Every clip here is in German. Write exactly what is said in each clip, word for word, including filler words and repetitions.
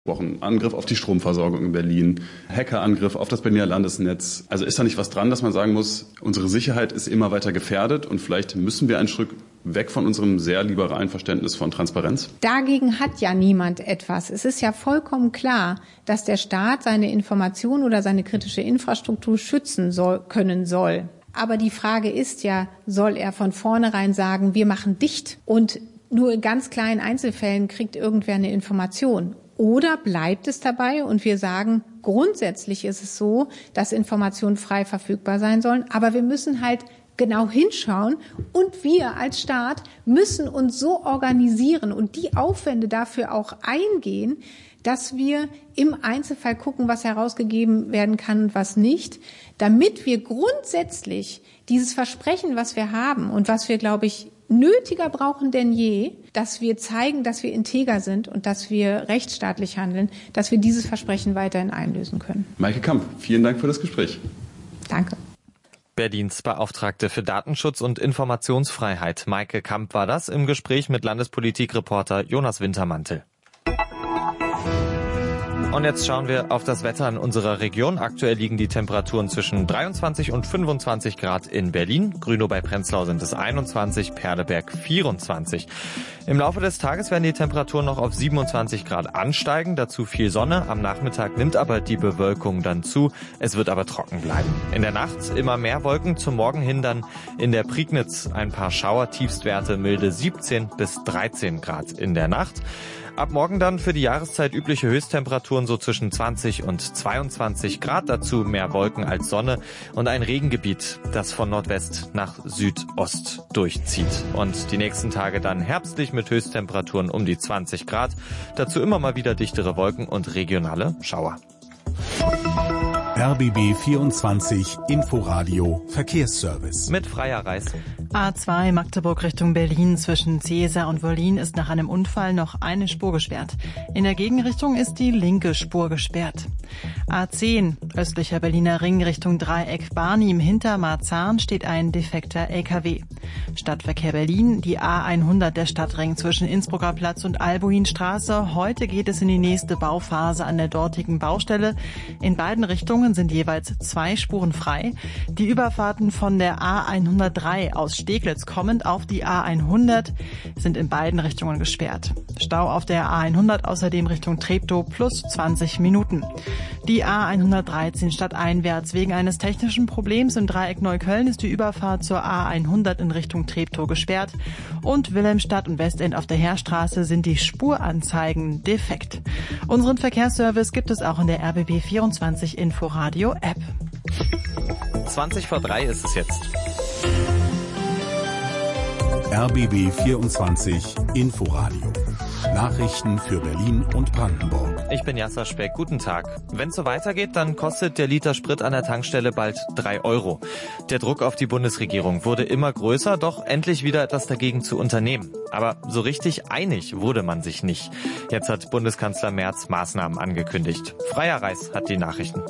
Angriff auf die Stromversorgung in Berlin, Hackerangriff auf das Berliner Landesnetz. Also ist da nicht was dran, dass man sagen muss, unsere Sicherheit ist immer weiter gefährdet und vielleicht müssen wir ein Stück weg von unserem sehr liberalen Verständnis von Transparenz? Dagegen hat ja niemand etwas. Es ist ja vollkommen klar, dass der Staat seine Information oder seine kritische Infrastruktur schützen soll, können soll. Aber die Frage ist ja, soll er von vornherein sagen, wir machen dicht und nur in ganz kleinen Einzelfällen kriegt irgendwer eine Information? Oder bleibt es dabei und wir sagen, grundsätzlich ist es so, dass Informationen frei verfügbar sein sollen, aber wir müssen halt genau hinschauen und wir als Staat müssen uns so organisieren und die Aufwände dafür auch eingehen, dass wir im Einzelfall gucken, was herausgegeben werden kann und was nicht, damit wir grundsätzlich dieses Versprechen, was wir haben und was wir, glaube ich, nötiger brauchen denn je, dass wir zeigen, dass wir integer sind und dass wir rechtsstaatlich handeln, dass wir dieses Versprechen weiterhin einlösen können. Maike Kamp, vielen Dank für das Gespräch. Danke. Berlins Beauftragte für Datenschutz und Informationsfreiheit, Maike Kamp, war das im Gespräch mit Landespolitikreporter Jonas Wintermantel. Und jetzt schauen wir auf das Wetter in unserer Region. Aktuell liegen die Temperaturen zwischen dreiundzwanzig und fünfundzwanzig Grad in Berlin. Grünow bei Prenzlau sind es einundzwanzig, Perleberg vierundzwanzig. Im Laufe des Tages werden die Temperaturen noch auf siebenundzwanzig Grad ansteigen. Dazu viel Sonne. Am Nachmittag nimmt aber die Bewölkung dann zu. Es wird aber trocken bleiben. In der Nacht immer mehr Wolken. Zum Morgen hin dann in der Prignitz ein paar Schauer. Tiefstwerte milde siebzehn bis dreizehn Grad in der Nacht. Ab morgen dann für die Jahreszeit übliche Höchsttemperaturen so zwischen zwanzig und zweiundzwanzig Grad. Dazu mehr Wolken als Sonne und ein Regengebiet, das von Nordwest nach Südost durchzieht. Und die nächsten Tage dann herbstlich mit Höchsttemperaturen um die zwanzig Grad. Dazu immer mal wieder dichtere Wolken und regionale Schauer. R B B vierundzwanzig Inforadio Verkehrsservice. Mit Freier Reis. A zwei Magdeburg Richtung Berlin zwischen Cäsar und Wollin ist nach einem Unfall noch eine Spur gesperrt. In der Gegenrichtung ist die linke Spur gesperrt. A zehn östlicher Berliner Ring Richtung Dreieck Barnim hinter Marzahn steht ein defekter L K W. Stadtverkehr Berlin, die A hundert der Stadtring zwischen Innsbrucker Platz und Albuinstraße. Heute geht es in die nächste Bauphase an der dortigen Baustelle. In beiden Richtungen sind jeweils zwei Spuren frei. Die Überfahrten von der A hundertdrei aus Steglitz kommend auf die A hundert sind in beiden Richtungen gesperrt. Stau auf der A hundert außerdem Richtung Treptow plus zwanzig Minuten. Die A hundertdreizehn stadteinwärts wegen eines technischen Problems im Dreieck Neukölln ist die Überfahrt zur A hundert in Richtung Treptow gesperrt. Und Wilhelmstadt und Westend auf der Heerstraße sind die Spuranzeigen defekt. Unseren Verkehrsservice gibt es auch in der R B B vierundzwanzig Inforadio App. zwanzig vor drei ist es jetzt. R B B vierundzwanzig Inforadio. Nachrichten für Berlin und Brandenburg. Ich bin Jasser Speck. Guten Tag. Wenn es so weitergeht, dann kostet der Liter Sprit an der Tankstelle bald drei Euro. Der Druck auf die Bundesregierung wurde immer größer, doch endlich wieder etwas dagegen zu unternehmen. Aber so richtig einig wurde man sich nicht. Jetzt hat Bundeskanzler Merz Maßnahmen angekündigt. Freier Reis hat die Nachrichten.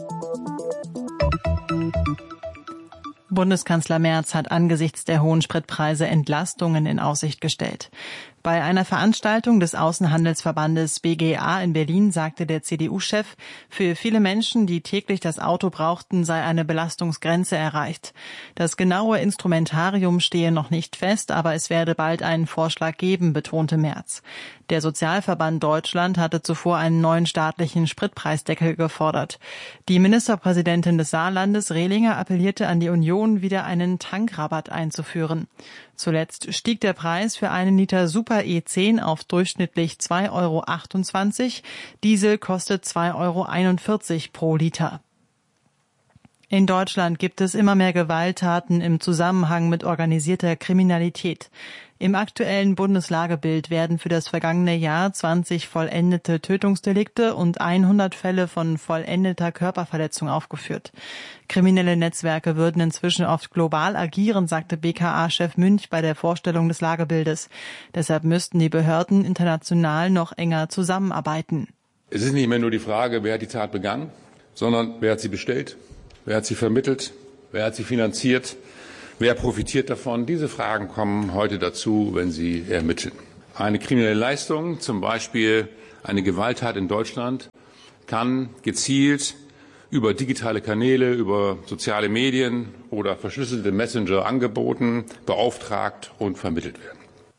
Bundeskanzler Merz hat angesichts der hohen Spritpreise Entlastungen in Aussicht gestellt. Bei einer Veranstaltung des Außenhandelsverbandes B G A in Berlin sagte der C D U-Chef, für viele Menschen, die täglich das Auto brauchten, sei eine Belastungsgrenze erreicht. Das genaue Instrumentarium stehe noch nicht fest, aber es werde bald einen Vorschlag geben, betonte Merz. Der Sozialverband Deutschland hatte zuvor einen neuen staatlichen Spritpreisdeckel gefordert. Die Ministerpräsidentin des Saarlandes, Rehlinger, appellierte an die Union, wieder einen Tankrabatt einzuführen. Zuletzt stieg der Preis für einen Liter Super E zehn auf durchschnittlich zwei Euro achtundzwanzig. Diesel kostet zwei Euro einundvierzig pro Liter. In Deutschland gibt es immer mehr Gewalttaten im Zusammenhang mit organisierter Kriminalität. Im aktuellen Bundeslagebild werden für das vergangene Jahr zwanzig vollendete Tötungsdelikte und hundert Fälle von vollendeter Körperverletzung aufgeführt. Kriminelle Netzwerke würden inzwischen oft global agieren, sagte B K A-Chef Münch bei der Vorstellung des Lagebildes. Deshalb müssten die Behörden international noch enger zusammenarbeiten. Es ist nicht mehr nur die Frage, wer hat die Tat begangen, sondern wer hat sie bestellt, wer hat sie vermittelt, wer hat sie finanziert, wer profitiert davon. Diese Fragen kommen heute dazu, wenn Sie ermitteln. Eine kriminelle Leistung, zum Beispiel eine Gewalttat in Deutschland, kann gezielt über digitale Kanäle, über soziale Medien oder verschlüsselte Messenger angeboten, beauftragt und vermittelt werden.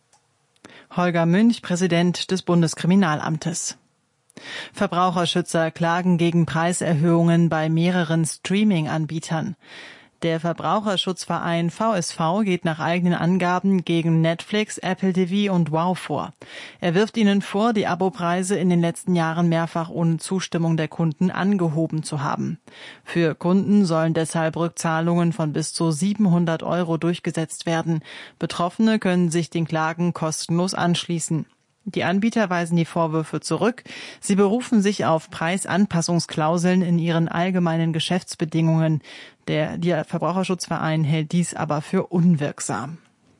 Holger Münch, Präsident des Bundeskriminalamtes. Verbraucherschützer klagen gegen Preiserhöhungen bei mehreren Streaming-Anbietern. Der Verbraucherschutzverein V S V geht nach eigenen Angaben gegen Netflix, Apple T V und Wow vor. Er wirft ihnen vor, die Abopreise in den letzten Jahren mehrfach ohne Zustimmung der Kunden angehoben zu haben. Für Kunden sollen deshalb Rückzahlungen von bis zu siebenhundert Euro durchgesetzt werden. Betroffene können sich den Klagen kostenlos anschließen. Die Anbieter weisen die Vorwürfe zurück. Sie berufen sich auf Preisanpassungsklauseln in ihren allgemeinen Geschäftsbedingungen. Der, der Verbraucherschutzverein hält dies aber für unwirksam.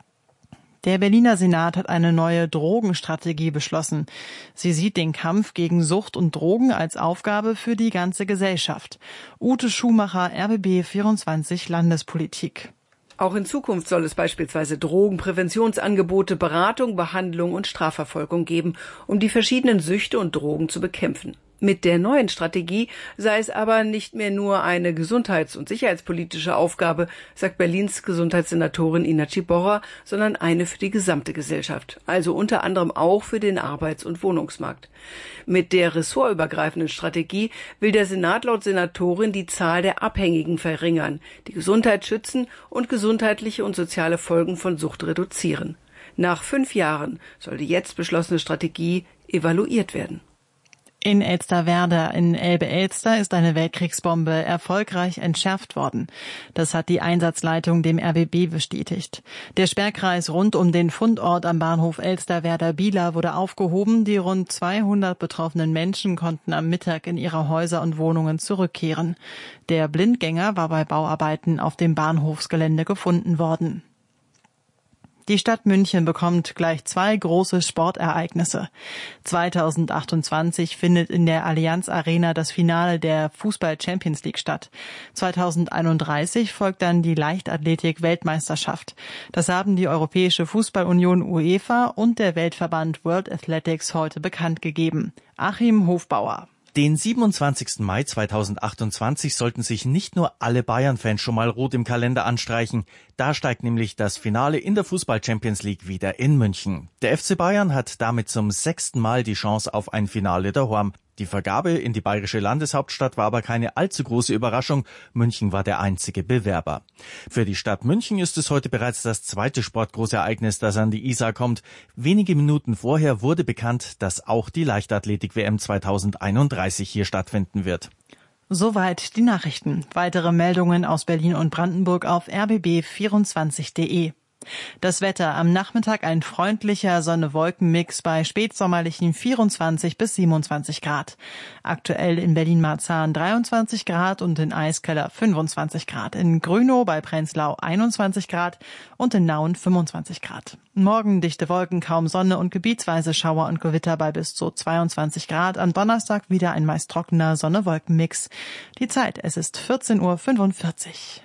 Der Berliner Senat hat eine neue Drogenstrategie beschlossen. Sie sieht den Kampf gegen Sucht und Drogen als Aufgabe für die ganze Gesellschaft. Ute Schumacher, R B B vierundzwanzig Landespolitik. Auch in Zukunft soll es beispielsweise Drogenpräventionsangebote, Beratung, Behandlung und Strafverfolgung geben, um die verschiedenen Süchte und Drogen zu bekämpfen. Mit der neuen Strategie sei es aber nicht mehr nur eine gesundheits- und sicherheitspolitische Aufgabe, sagt Berlins Gesundheitssenatorin Ina Ciborra, sondern eine für die gesamte Gesellschaft, also unter anderem auch für den Arbeits- und Wohnungsmarkt. Mit der ressortübergreifenden Strategie will der Senat laut Senatorin die Zahl der Abhängigen verringern, die Gesundheit schützen und gesundheitliche und soziale Folgen von Sucht reduzieren. Nach fünf Jahren soll die jetzt beschlossene Strategie evaluiert werden. In Elsterwerda in Elbe-Elster ist eine Weltkriegsbombe erfolgreich entschärft worden. Das hat die Einsatzleitung dem R B B bestätigt. Der Sperrkreis rund um den Fundort am Bahnhof Elsterwerda-Bieler wurde aufgehoben. Die rund zweihundert betroffenen Menschen konnten am Mittag in ihre Häuser und Wohnungen zurückkehren. Der Blindgänger war bei Bauarbeiten auf dem Bahnhofsgelände gefunden worden. Die Stadt München bekommt gleich zwei große Sportereignisse. zweitausendachtundzwanzig findet in der Allianz Arena das Finale der Fußball-Champions League statt. zweitausendeinunddreißig folgt dann die Leichtathletik-Weltmeisterschaft. Das haben die Europäische Fußballunion UEFA und der Weltverband World Athletics heute bekannt gegeben. Achim Hofbauer. Den siebenundzwanzigsten Mai zweitausendachtundzwanzig sollten sich nicht nur alle Bayern-Fans schon mal rot im Kalender anstreichen. Da steigt nämlich das Finale in der Fußball-Champions League wieder in München. Der F C Bayern hat damit zum sechsten Mal die Chance auf ein Finale daheim. Die Vergabe in die bayerische Landeshauptstadt war aber keine allzu große Überraschung. München war der einzige Bewerber. Für die Stadt München ist es heute bereits das zweite Sportgroßereignis, das an die Isar kommt. Wenige Minuten vorher wurde bekannt, dass auch die Leichtathletik-W M zweitausendeinunddreißig hier stattfinden wird. Soweit die Nachrichten. Weitere Meldungen aus Berlin und Brandenburg auf r b b vierundzwanzig punkt de. Das Wetter: am Nachmittag ein freundlicher Sonne-Wolken-Mix bei spätsommerlichen vierundzwanzig bis siebenundzwanzig Grad. Aktuell in Berlin-Marzahn dreiundzwanzig Grad und in Eiskeller fünfundzwanzig Grad. In Grünow bei Prenzlau einundzwanzig Grad und in Nauen fünfundzwanzig Grad. Morgen dichte Wolken, kaum Sonne und gebietsweise Schauer und Gewitter bei bis zu zweiundzwanzig Grad. Am Donnerstag wieder ein meist trockener Sonne-Wolken-Mix. Die Zeit: es ist vierzehn Uhr fünfundvierzig.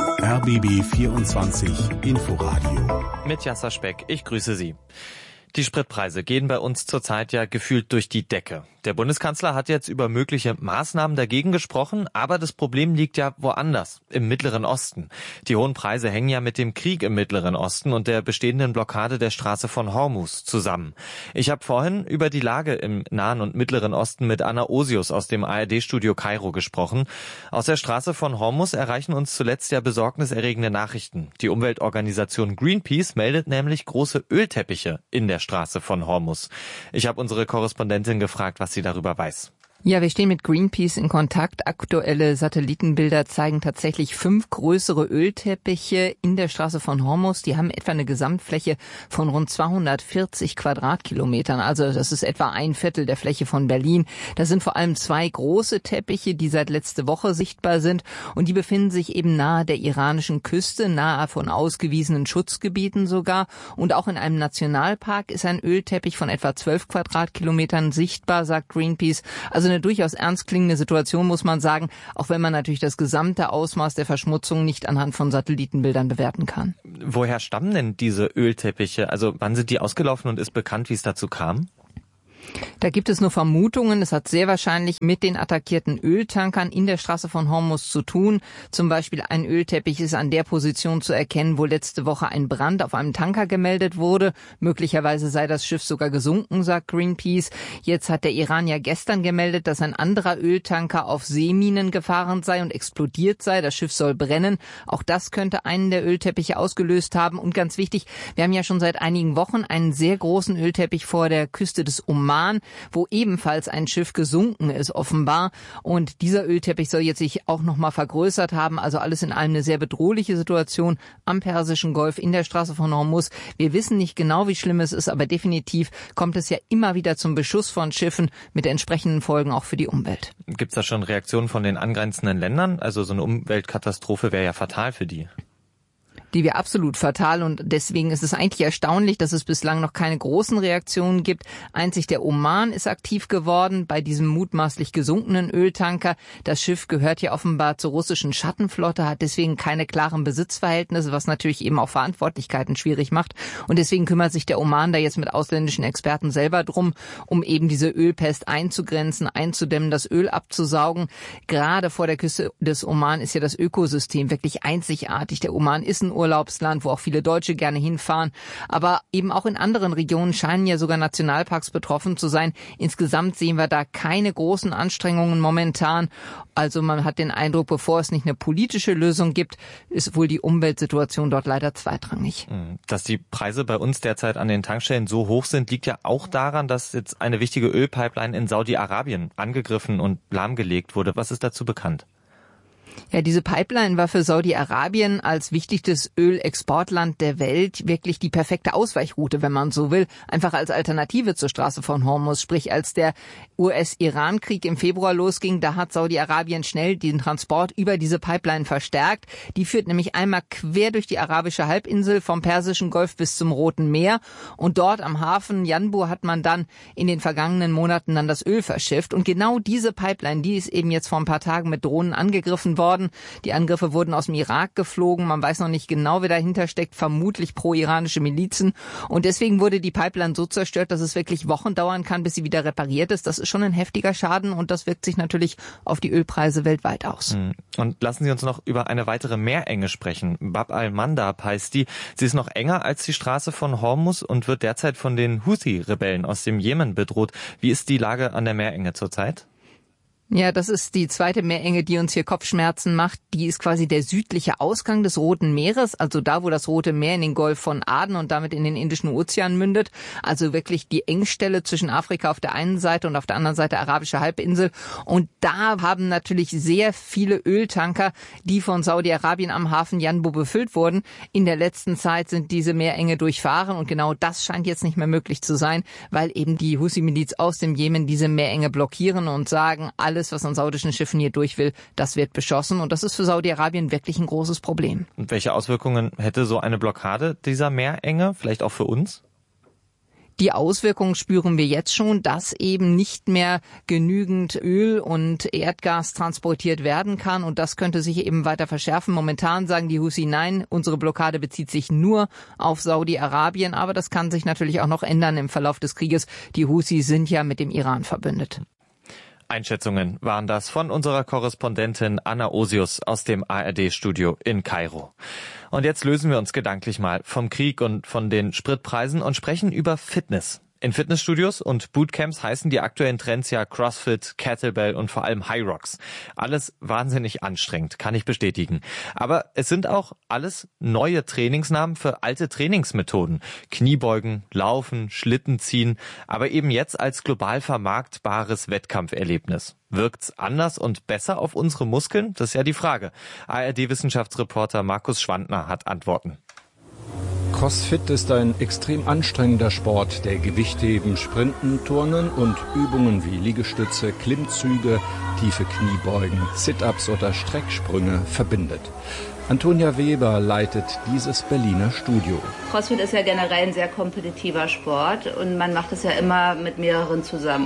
R B B vierundzwanzig Inforadio. Mit Jasser Speck, ich grüße Sie. Die Spritpreise gehen bei uns zurzeit ja gefühlt durch die Decke. Der Bundeskanzler hat jetzt über mögliche Maßnahmen dagegen gesprochen, aber das Problem liegt ja woanders, im Mittleren Osten. Die hohen Preise hängen ja mit dem Krieg im Mittleren Osten und der bestehenden Blockade der Straße von Hormuz zusammen. Ich habe vorhin über die Lage im Nahen und Mittleren Osten mit Anna Osius aus dem A R D-Studio Kairo gesprochen. Aus der Straße von Hormuz erreichen uns zuletzt ja besorgniserregende Nachrichten. Die Umweltorganisation Greenpeace meldet nämlich große Ölteppiche in der Straße von Hormuz. Ich habe unsere Korrespondentin gefragt, was sie darüber weiß. Ja, wir stehen mit Greenpeace in Kontakt. Aktuelle Satellitenbilder zeigen tatsächlich fünf größere Ölteppiche in der Straße von Hormuz. Die haben etwa eine Gesamtfläche von rund zweihundertvierzig Quadratkilometern. Also das ist etwa ein Viertel der Fläche von Berlin. Das sind vor allem zwei große Teppiche, die seit letzte Woche sichtbar sind. Und die befinden sich eben nahe der iranischen Küste, nahe von ausgewiesenen Schutzgebieten sogar. Und auch in einem Nationalpark ist ein Ölteppich von etwa zwölf Quadratkilometern sichtbar, sagt Greenpeace. Also eine durchaus ernst klingende Situation, muss man sagen, auch wenn man natürlich das gesamte Ausmaß der Verschmutzung nicht anhand von Satellitenbildern bewerten kann. Woher stammen denn diese Ölteppiche? Also wann sind die ausgelaufen und ist bekannt, wie es dazu kam? Da gibt es nur Vermutungen. Es hat sehr wahrscheinlich mit den attackierten Öltankern in der Straße von Hormuz zu tun. Zum Beispiel ein Ölteppich ist an der Position zu erkennen, wo letzte Woche ein Brand auf einem Tanker gemeldet wurde. Möglicherweise sei das Schiff sogar gesunken, sagt Greenpeace. Jetzt hat der Iran ja gestern gemeldet, dass ein anderer Öltanker auf Seeminen gefahren sei und explodiert sei. Das Schiff soll brennen. Auch das könnte einen der Ölteppiche ausgelöst haben. Und ganz wichtig, wir haben ja schon seit einigen Wochen einen sehr großen Ölteppich vor der Küste des Oman, wo ebenfalls ein Schiff gesunken ist, offenbar. Und dieser Ölteppich soll jetzt sich auch noch mal vergrößert haben. Also alles in allem eine sehr bedrohliche Situation am Persischen Golf in der Straße von Hormuz. Wir wissen nicht genau, wie schlimm es ist, aber definitiv kommt es ja immer wieder zum Beschuss von Schiffen mit entsprechenden Folgen auch für die Umwelt. Gibt es da schon Reaktionen von den angrenzenden Ländern? Also so eine Umweltkatastrophe wäre ja fatal für die. Die wäre absolut fatal und deswegen ist es eigentlich erstaunlich, dass es bislang noch keine großen Reaktionen gibt. Einzig der Oman ist aktiv geworden bei diesem mutmaßlich gesunkenen Öltanker. Das Schiff gehört ja offenbar zur russischen Schattenflotte, hat deswegen keine klaren Besitzverhältnisse, was natürlich eben auch Verantwortlichkeiten schwierig macht. Und deswegen kümmert sich der Oman da jetzt mit ausländischen Experten selber drum, um eben diese Ölpest einzugrenzen, einzudämmen, das Öl abzusaugen. Gerade vor der Küste des Oman ist ja das Ökosystem wirklich einzigartig. Der Oman ist ein Urlaubsland, wo auch viele Deutsche gerne hinfahren. Aber eben auch in anderen Regionen scheinen ja sogar Nationalparks betroffen zu sein. Insgesamt sehen wir da keine großen Anstrengungen momentan. Also man hat den Eindruck, bevor es nicht eine politische Lösung gibt, ist wohl die Umweltsituation dort leider zweitrangig. Dass die Preise bei uns derzeit an den Tankstellen so hoch sind, liegt ja auch daran, dass jetzt eine wichtige Ölpipeline in Saudi-Arabien angegriffen und lahmgelegt wurde. Was ist dazu bekannt? Ja, diese Pipeline war für Saudi-Arabien als wichtigstes Ölexportland der Welt wirklich die perfekte Ausweichroute, wenn man so will. Einfach als Alternative zur Straße von Hormuz. Sprich, als der U S-Iran-Krieg im Februar losging, da hat Saudi-Arabien schnell den Transport über diese Pipeline verstärkt. Die führt nämlich einmal quer durch die arabische Halbinsel vom Persischen Golf bis zum Roten Meer. Und dort am Hafen Yanbu hat man dann in den vergangenen Monaten dann das Öl verschifft. Und genau diese Pipeline, die ist eben jetzt vor ein paar Tagen mit Drohnen angegriffen worden. Die Angriffe wurden aus dem Irak geflogen. Man weiß noch nicht genau, wer dahinter steckt. Vermutlich pro-iranische Milizen. Und deswegen wurde die Pipeline so zerstört, dass es wirklich Wochen dauern kann, bis sie wieder repariert ist. Das ist schon ein heftiger Schaden und das wirkt sich natürlich auf die Ölpreise weltweit aus. Und lassen Sie uns noch über eine weitere Meerenge sprechen. Bab al-Mandab heißt die. Sie ist noch enger als die Straße von Hormuz und wird derzeit von den Houthi-Rebellen aus dem Jemen bedroht. Wie ist die Lage an der Meerenge zurzeit? Ja, das ist die zweite Meerenge, die uns hier Kopfschmerzen macht. Die ist quasi der südliche Ausgang des Roten Meeres, also da, wo das Rote Meer in den Golf von Aden und damit in den Indischen Ozean mündet. Also wirklich die Engstelle zwischen Afrika auf der einen Seite und auf der anderen Seite arabische Halbinsel. Und da haben natürlich sehr viele Öltanker, die von Saudi-Arabien am Hafen Yanbu befüllt wurden. In der letzten Zeit sind diese Meerenge durchfahren und genau das scheint jetzt nicht mehr möglich zu sein, weil eben die Houthi-Miliz aus dem Jemen diese Meerenge blockieren und sagen, alle Alles, was an saudischen Schiffen hier durch will, das wird beschossen. Und das ist für Saudi-Arabien wirklich ein großes Problem. Und welche Auswirkungen hätte so eine Blockade dieser Meerenge, vielleicht auch für uns? Die Auswirkungen spüren wir jetzt schon, dass eben nicht mehr genügend Öl und Erdgas transportiert werden kann. Und das könnte sich eben weiter verschärfen. Momentan sagen die Houthi, nein, unsere Blockade bezieht sich nur auf Saudi-Arabien. Aber das kann sich natürlich auch noch ändern im Verlauf des Krieges. Die Houthi sind ja mit dem Iran verbündet. Einschätzungen waren das von unserer Korrespondentin Anna Osius aus dem A R D-Studio in Kairo. Und jetzt lösen wir uns gedanklich mal vom Krieg und von den Spritpreisen und sprechen über Fitness. In Fitnessstudios und Bootcamps heißen die aktuellen Trends ja CrossFit, Kettlebell und vor allem High Rocks. Alles wahnsinnig anstrengend, kann ich bestätigen. Aber es sind auch alles neue Trainingsnamen für alte Trainingsmethoden. Kniebeugen, Laufen, Schlitten ziehen, aber eben jetzt als global vermarktbares Wettkampferlebnis. Wirkt's anders und besser auf unsere Muskeln? Das ist ja die Frage. A R D-Wissenschaftsreporter Markus Schwandner hat Antworten. CrossFit ist ein extrem anstrengender Sport, der Gewichtheben, Sprinten, Turnen und Übungen wie Liegestütze, Klimmzüge, tiefe Kniebeugen, Sit-ups oder Strecksprünge verbindet. Antonia Weber leitet dieses Berliner Studio. CrossFit ist ja generell ein sehr kompetitiver Sport und man macht es ja immer mit mehreren zusammen.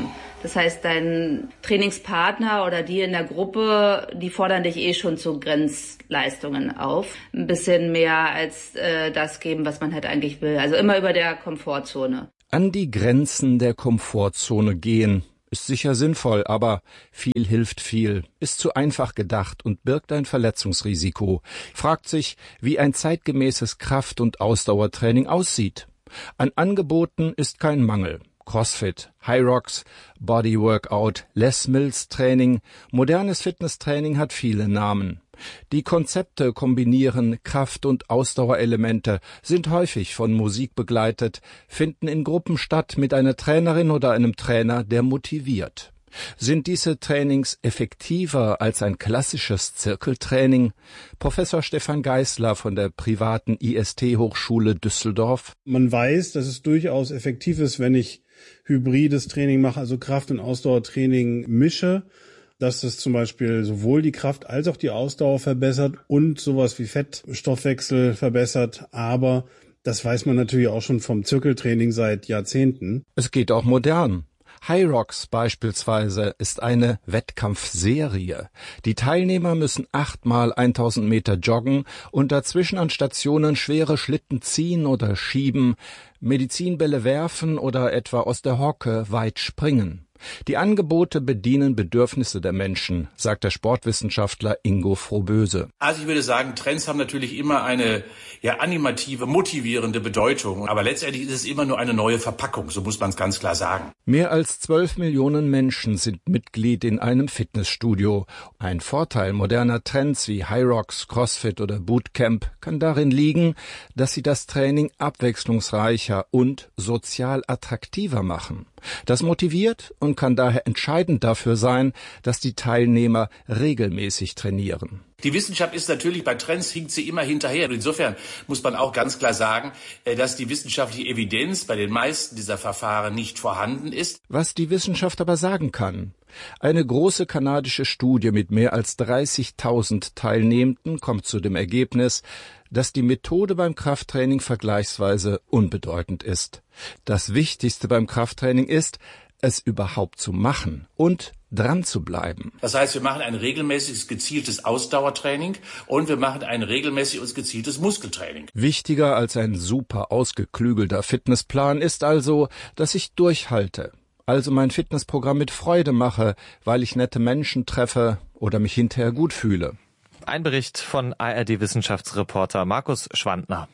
Das heißt, dein Trainingspartner oder die in der Gruppe, die fordern dich eh schon zu Grenzleistungen auf. Ein bisschen mehr als äh, das geben, was man halt eigentlich will. Also immer über der Komfortzone. An die Grenzen der Komfortzone gehen ist sicher sinnvoll, aber viel hilft viel, ist zu einfach gedacht und birgt ein Verletzungsrisiko. Fragt sich, wie ein zeitgemäßes Kraft- und Ausdauertraining aussieht. An Angeboten ist kein Mangel. Crossfit, Hyrox, Bodyworkout, Les Mills Training, modernes Fitnesstraining hat viele Namen. Die Konzepte kombinieren Kraft- und Ausdauerelemente, sind häufig von Musik begleitet, finden in Gruppen statt mit einer Trainerin oder einem Trainer, der motiviert. Sind diese Trainings effektiver als ein klassisches Zirkeltraining? Professor Stefan Geisler von der privaten I S T-Hochschule Düsseldorf. Man weiß, dass es durchaus effektiv ist, wenn ich hybrides Training mache, also Kraft- und Ausdauertraining mische, dass es zum Beispiel sowohl die Kraft als auch die Ausdauer verbessert und sowas wie Fettstoffwechsel verbessert. Aber das weiß man natürlich auch schon vom Zirkeltraining seit Jahrzehnten. Es geht auch modern. Hyrox beispielsweise ist eine Wettkampfserie. Die Teilnehmer müssen achtmal tausend Meter joggen und dazwischen an Stationen schwere Schlitten ziehen oder schieben, Medizinbälle werfen oder etwa aus der Hocke weit springen. Die Angebote bedienen Bedürfnisse der Menschen, sagt der Sportwissenschaftler Ingo Frohböse. Also ich würde sagen, Trends haben natürlich immer eine ja animative, motivierende Bedeutung. Aber letztendlich ist es immer nur eine neue Verpackung, so muss man es ganz klar sagen. Mehr als zwölf Millionen Menschen sind Mitglied in einem Fitnessstudio. Ein Vorteil moderner Trends wie Hyrox, Crossfit oder Bootcamp kann darin liegen, dass sie das Training abwechslungsreicher und sozial attraktiver machen. Das motiviert und kann daher entscheidend dafür sein, dass die Teilnehmer regelmäßig trainieren. Die Wissenschaft ist natürlich, bei Trends hinkt sie immer hinterher. Insofern muss man auch ganz klar sagen, dass die wissenschaftliche Evidenz bei den meisten dieser Verfahren nicht vorhanden ist. Was die Wissenschaft aber sagen kann: Eine große kanadische Studie mit mehr als dreißigtausend Teilnehmenden kommt zu dem Ergebnis, dass die Methode beim Krafttraining vergleichsweise unbedeutend ist. Das Wichtigste beim Krafttraining ist, es überhaupt zu machen und dran zu bleiben. Das heißt, wir machen ein regelmäßiges, gezieltes Ausdauertraining und wir machen ein regelmäßiges und gezieltes Muskeltraining. Wichtiger als ein super ausgeklügelter Fitnessplan ist also, dass ich durchhalte. Also mein Fitnessprogramm mit Freude mache, weil ich nette Menschen treffe oder mich hinterher gut fühle. Ein Bericht von A R D-Wissenschaftsreporter Markus Schwandner.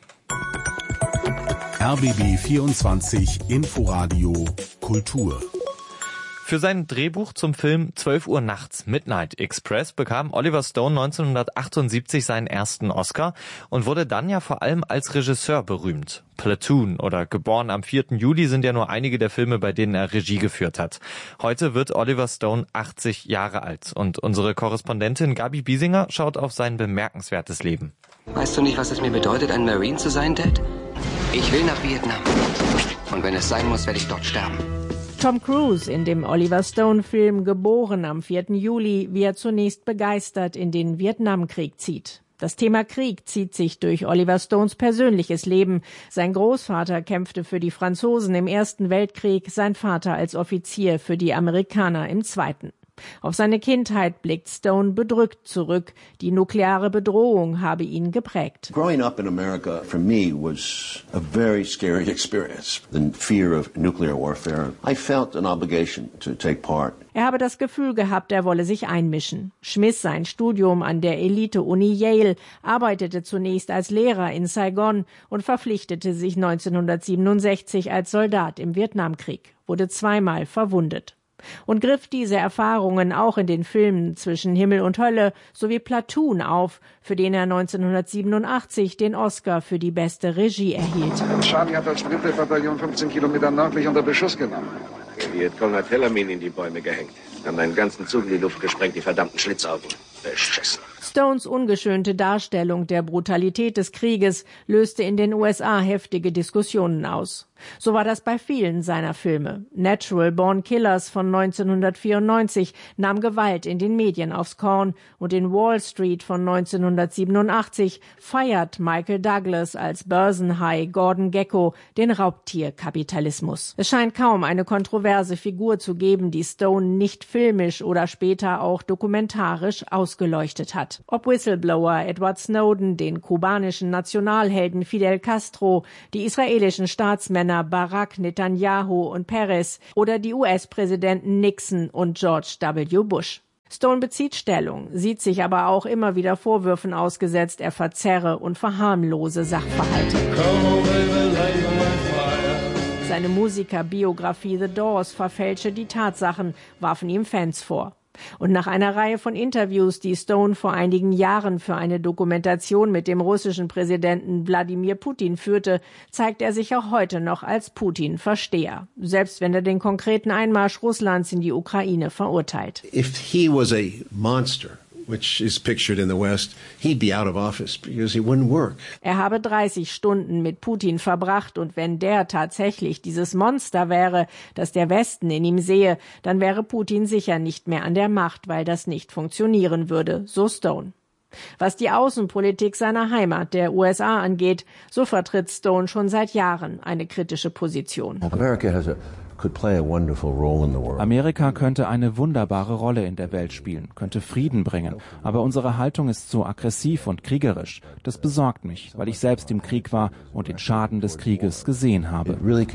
R B B vierundzwanzig Inforadio Kultur. Für sein Drehbuch zum Film zwölf Uhr nachts Midnight Express bekam Oliver Stone neunzehnhundertachtundsiebzig seinen ersten Oscar und wurde dann ja vor allem als Regisseur berühmt. Platoon oder Geboren am vierten Juli sind ja nur einige der Filme, bei denen er Regie geführt hat. Heute wird Oliver Stone achtzig Jahre alt und unsere Korrespondentin Gabi Biesinger schaut auf sein bemerkenswertes Leben. Weißt du nicht, was es mir bedeutet, ein Marine zu sein, Dad? Ich will nach Vietnam. Und wenn es sein muss, werde ich dort sterben. Tom Cruise in dem Oliver Stone-Film Geboren am vierten Juli, wie er zunächst begeistert in den Vietnamkrieg zieht. Das Thema Krieg zieht sich durch Oliver Stones persönliches Leben. Sein Großvater kämpfte für die Franzosen im Ersten Weltkrieg, sein Vater als Offizier für die Amerikaner im Zweiten. Auf seine Kindheit blickt Stone bedrückt zurück. Die nukleare Bedrohung habe ihn geprägt. Growing up in America for me was a very scary experience. The fear of nuclear warfare. I felt an obligation to take part. Er habe das Gefühl gehabt, er wolle sich einmischen. Schmiss sein Studium an der Elite-Uni Yale, arbeitete zunächst als Lehrer in Saigon und verpflichtete sich neunzehnhundertsiebenundsechzig als Soldat im Vietnamkrieg, wurde zweimal verwundet. Und griff diese Erfahrungen auch in den Filmen Zwischen Himmel und Hölle sowie Platoon auf, für den er neunzehnhundertsiebenundachtzig den Oscar für die beste Regie erhielt. Charlie hat das dritte Bataillon fünfzehn Kilometer nördlich unter Beschuss genommen. Der Vietcong hat Hellermin in die Bäume gehängt. Haben einen ganzen Zug in die Luft gesprengt, die verdammten Schlitzaugen. Beschissen. Stones ungeschönte Darstellung der Brutalität des Krieges löste in den U S A heftige Diskussionen aus. So war das bei vielen seiner Filme. Natural Born Killers von neunzehnhundertvierundneunzig nahm Gewalt in den Medien aufs Korn und in Wall Street von neunzehnhundertsiebenundachtzig feiert Michael Douglas als Börsenhai Gordon Gekko den Raubtierkapitalismus. Es scheint kaum eine kontroverse Figur zu geben, die Stone nicht filmisch oder später auch dokumentarisch ausgeleuchtet hat. Ob Whistleblower Edward Snowden, den kubanischen Nationalhelden Fidel Castro, die israelischen Staatsmänner Barack, Netanyahu und Peres oder die U S-Präsidenten Nixon und George W. Bush. Stone bezieht Stellung, sieht sich aber auch immer wieder Vorwürfen ausgesetzt, er verzerre und verharmlose Sachverhalte. Seine Musikerbiografie The Doors verfälsche die Tatsachen, warfen ihm Fans vor. Und nach einer Reihe von Interviews, die Stone vor einigen Jahren für eine Dokumentation mit dem russischen Präsidenten Wladimir Putin führte, zeigt er sich auch heute noch als Putin-Versteher, selbst wenn er den konkreten Einmarsch Russlands in die Ukraine verurteilt. If he was a monster, which is pictured in the West, he'd be out of office because it wouldn't work. Er habe dreißig Stunden mit Putin verbracht und wenn der tatsächlich dieses Monster wäre, das der Westen in ihm sehe, dann wäre Putin sicher nicht mehr an der Macht, weil das nicht funktionieren würde, so Stone. Was die Außenpolitik seiner Heimat, der U S A, angeht, so vertritt Stone schon seit Jahren eine kritische Position. America has a Amerika könnte eine wunderbare Rolle in der Welt spielen, könnte Frieden bringen. Aber unsere Haltung ist so aggressiv und kriegerisch. Das besorgt mich, weil ich selbst im Krieg war und den Schaden des Krieges gesehen habe.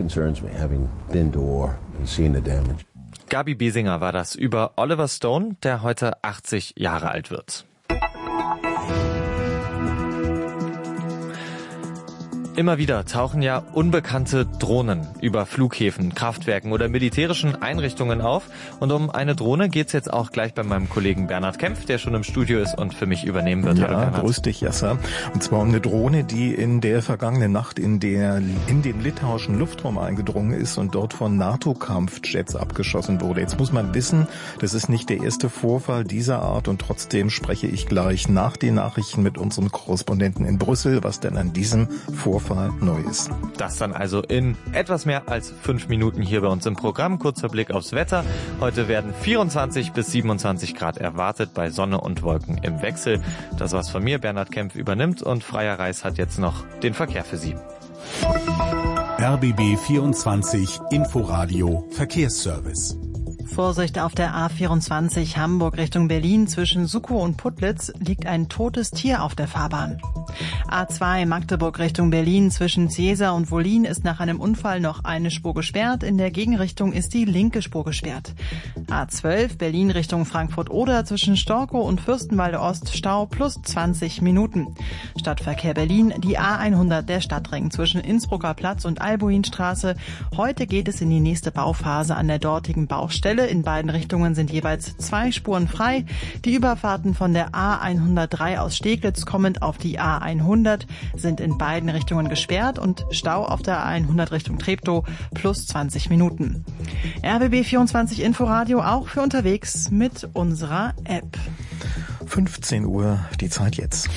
Gabi Biesinger war das über Oliver Stone, der heute achtzig Jahre alt wird. Immer wieder tauchen ja unbekannte Drohnen über Flughäfen, Kraftwerken oder militärischen Einrichtungen auf. Und um eine Drohne geht's jetzt auch gleich bei meinem Kollegen Bernhard Kempf, der schon im Studio ist und für mich übernehmen wird. Ja, Hallo, grüß dich, Jasser. Und zwar um eine Drohne, die in der vergangenen Nacht in, der, in den litauischen Luftraum eingedrungen ist und dort von NATO-Kampfjets abgeschossen wurde. Jetzt muss man wissen, das ist nicht der erste Vorfall dieser Art und trotzdem spreche ich gleich nach den Nachrichten mit unserem Korrespondenten in Brüssel, was denn an diesem Vorfall neu ist. Das dann also in etwas mehr als fünf Minuten hier bei uns im Programm. Kurzer Blick aufs Wetter. Heute werden vierundzwanzig bis siebenundzwanzig Grad erwartet bei Sonne und Wolken im Wechsel. Das, was von mir Bernhard Kempf übernimmt und Freier Reis hat jetzt noch den Verkehr für Sie. R B B vierundzwanzig Inforadio Verkehrsservice. Vorsicht auf der A vierundzwanzig Hamburg Richtung Berlin. Zwischen Suckow und Putlitz liegt ein totes Tier auf der Fahrbahn. A zwei Magdeburg Richtung Berlin. Zwischen Ziesa und Wollin ist nach einem Unfall noch eine Spur gesperrt. In der Gegenrichtung ist die linke Spur gesperrt. A zwölf Berlin Richtung Frankfurt-Oder. Zwischen Storkow und Fürstenwalde Ost Stau plus zwanzig Minuten. Stadtverkehr Berlin. Die A hundert der Stadtring zwischen Innsbrucker Platz und Albuinstraße. Heute geht es in die nächste Bauphase an der dortigen Baustelle. In beiden Richtungen sind jeweils zwei Spuren frei. Die Überfahrten von der A hundertdrei aus Steglitz kommend auf die A hundert sind in beiden Richtungen gesperrt und Stau auf der A hundert Richtung Treptow plus zwanzig Minuten. R B B vierundzwanzig Inforadio auch für unterwegs mit unserer App. fünfzehn Uhr, die Zeit jetzt.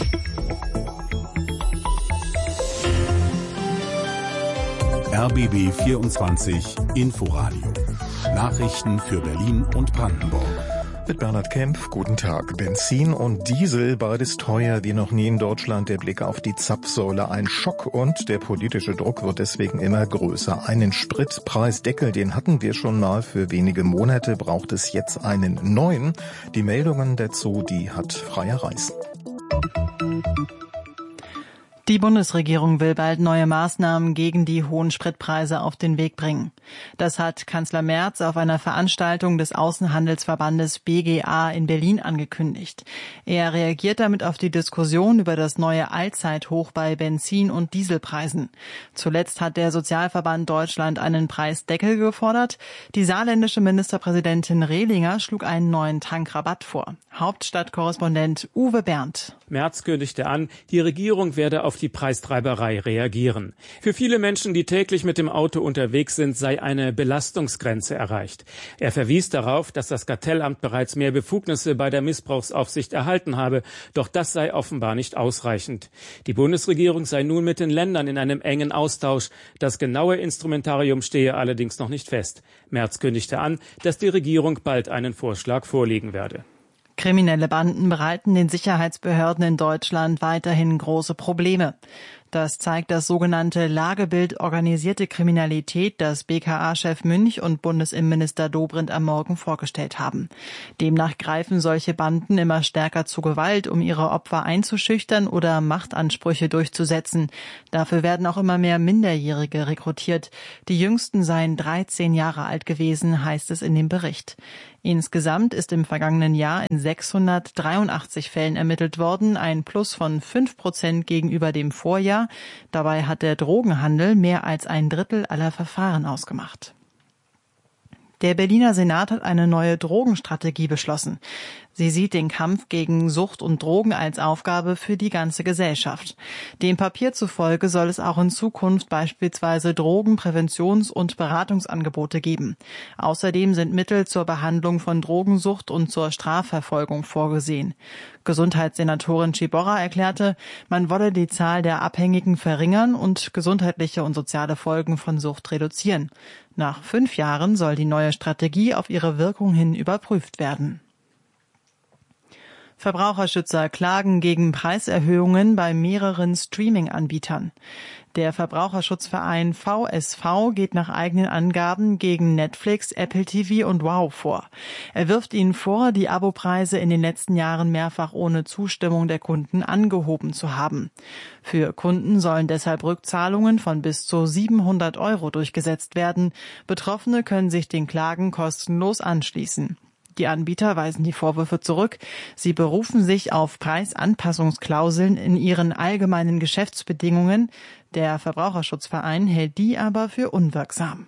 R B B vierundzwanzig Inforadio. Nachrichten für Berlin und Brandenburg. Mit Bernhard Kempf, guten Tag. Benzin und Diesel, beides teuer wie noch nie in Deutschland. Der Blick auf die Zapfsäule, ein Schock und der politische Druck wird deswegen immer größer. Einen Spritpreisdeckel, den hatten wir schon mal für wenige Monate, braucht es jetzt einen neuen. Die Meldungen dazu, die hat Freier Reis. Die Bundesregierung will bald neue Maßnahmen gegen die hohen Spritpreise auf den Weg bringen. Das hat Kanzler Merz auf einer Veranstaltung des Außenhandelsverbandes B G A in Berlin angekündigt. Er reagiert damit auf die Diskussion über das neue Allzeithoch bei Benzin- und Dieselpreisen. Zuletzt hat der Sozialverband Deutschland einen Preisdeckel gefordert. Die saarländische Ministerpräsidentin Rehlinger schlug einen neuen Tankrabatt vor. Hauptstadtkorrespondent Uwe Berndt. Merz kündigte an, die Regierung werde auf die Preistreiberei reagieren. Für viele Menschen, die täglich mit dem Auto unterwegs sind, sei sei eine Belastungsgrenze erreicht. Er verwies darauf, dass das Kartellamt bereits mehr Befugnisse bei der Missbrauchsaufsicht erhalten habe, doch das sei offenbar nicht ausreichend. Die Bundesregierung sei nun mit den Ländern in einem engen Austausch. Das genaue Instrumentarium stehe allerdings noch nicht fest. Merz kündigte an, dass die Regierung bald einen Vorschlag vorlegen werde. Kriminelle Banden bereiten den Sicherheitsbehörden in Deutschland weiterhin große Probleme. Das zeigt das sogenannte Lagebild Organisierte Kriminalität, das B K A-Chef Münch und Bundesinnenminister Dobrindt am Morgen vorgestellt haben. Demnach greifen solche Banden immer stärker zu Gewalt, um ihre Opfer einzuschüchtern oder Machtansprüche durchzusetzen. Dafür werden auch immer mehr Minderjährige rekrutiert. Die jüngsten seien dreizehn Jahre alt gewesen, heißt es in dem Bericht. Insgesamt ist im vergangenen Jahr in sechshundertdreiundachtzig Fällen ermittelt worden, ein Plus von fünf Prozent gegenüber dem Vorjahr. Dabei hat der Drogenhandel mehr als ein Drittel aller Verfahren ausgemacht. Der Berliner Senat hat eine neue Drogenstrategie beschlossen. Sie sieht den Kampf gegen Sucht und Drogen als Aufgabe für die ganze Gesellschaft. Dem Papier zufolge soll es auch in Zukunft beispielsweise Drogenpräventions- und Beratungsangebote geben. Außerdem sind Mittel zur Behandlung von Drogensucht und zur Strafverfolgung vorgesehen. Gesundheitssenatorin Ciborra erklärte, man wolle die Zahl der Abhängigen verringern und gesundheitliche und soziale Folgen von Sucht reduzieren. Nach fünf Jahren soll die neue Strategie auf ihre Wirkung hin überprüft werden. Verbraucherschützer klagen gegen Preiserhöhungen bei mehreren Streaming-Anbietern. Der Verbraucherschutzverein V S V geht nach eigenen Angaben gegen Netflix, Apple T V und Wow vor. Er wirft ihnen vor, die Abopreise in den letzten Jahren mehrfach ohne Zustimmung der Kunden angehoben zu haben. Für Kunden sollen deshalb Rückzahlungen von bis zu siebenhundert Euro durchgesetzt werden. Betroffene können sich den Klagen kostenlos anschließen. Die Anbieter weisen die Vorwürfe zurück. Sie berufen sich auf Preisanpassungsklauseln in ihren allgemeinen Geschäftsbedingungen. Der Verbraucherschutzverein hält die aber für unwirksam.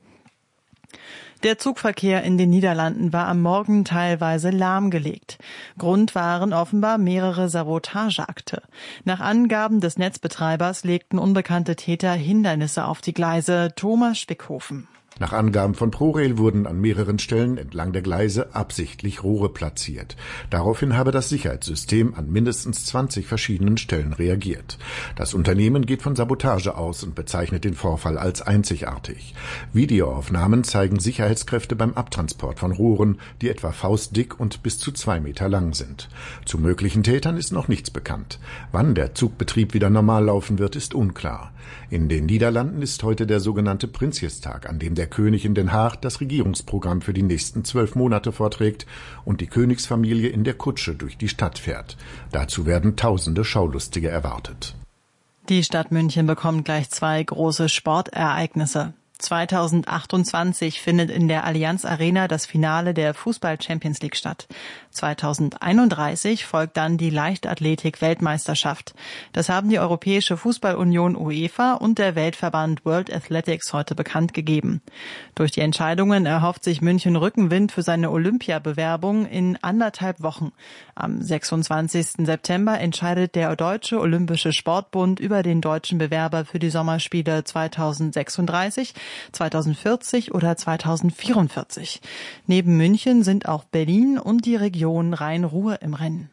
Der Zugverkehr in den Niederlanden war am Morgen teilweise lahmgelegt. Grund waren offenbar mehrere Sabotageakte. Nach Angaben des Netzbetreibers legten unbekannte Täter Hindernisse auf die Gleise. Thomas Spickhofen. Nach Angaben von ProRail wurden an mehreren Stellen entlang der Gleise absichtlich Rohre platziert. Daraufhin habe das Sicherheitssystem an mindestens zwanzig verschiedenen Stellen reagiert. Das Unternehmen geht von Sabotage aus und bezeichnet den Vorfall als einzigartig. Videoaufnahmen zeigen Sicherheitskräfte beim Abtransport von Rohren, die etwa faustdick und bis zu zwei Meter lang sind. Zu möglichen Tätern ist noch nichts bekannt. Wann der Zugbetrieb wieder normal laufen wird, ist unklar. In den Niederlanden ist heute der sogenannte Prinsjestag, an dem der König in Den Haag das Regierungsprogramm für die nächsten zwölf Monate vorträgt und die Königsfamilie in der Kutsche durch die Stadt fährt. Dazu werden tausende Schaulustige erwartet. Die Stadt München bekommt gleich zwei große Sportereignisse. zweitausendachtundzwanzig findet in der Allianz Arena das Finale der Fußball-Champions League statt. zweitausendeinunddreißig folgt dann die Leichtathletik-Weltmeisterschaft. Das haben die Europäische Fußballunion UEFA und der Weltverband World Athletics heute bekannt gegeben. Durch die Entscheidungen erhofft sich München Rückenwind für seine Olympiabewerbung in anderthalb Wochen. Am sechsundzwanzigsten September entscheidet der Deutsche Olympische Sportbund über den deutschen Bewerber für die Sommerspiele zweitausendsechsunddreißig, zweitausendvierzig oder zweitausendvierundvierzig. Neben München sind auch Berlin und die Region Rhein-Ruhr im Rennen.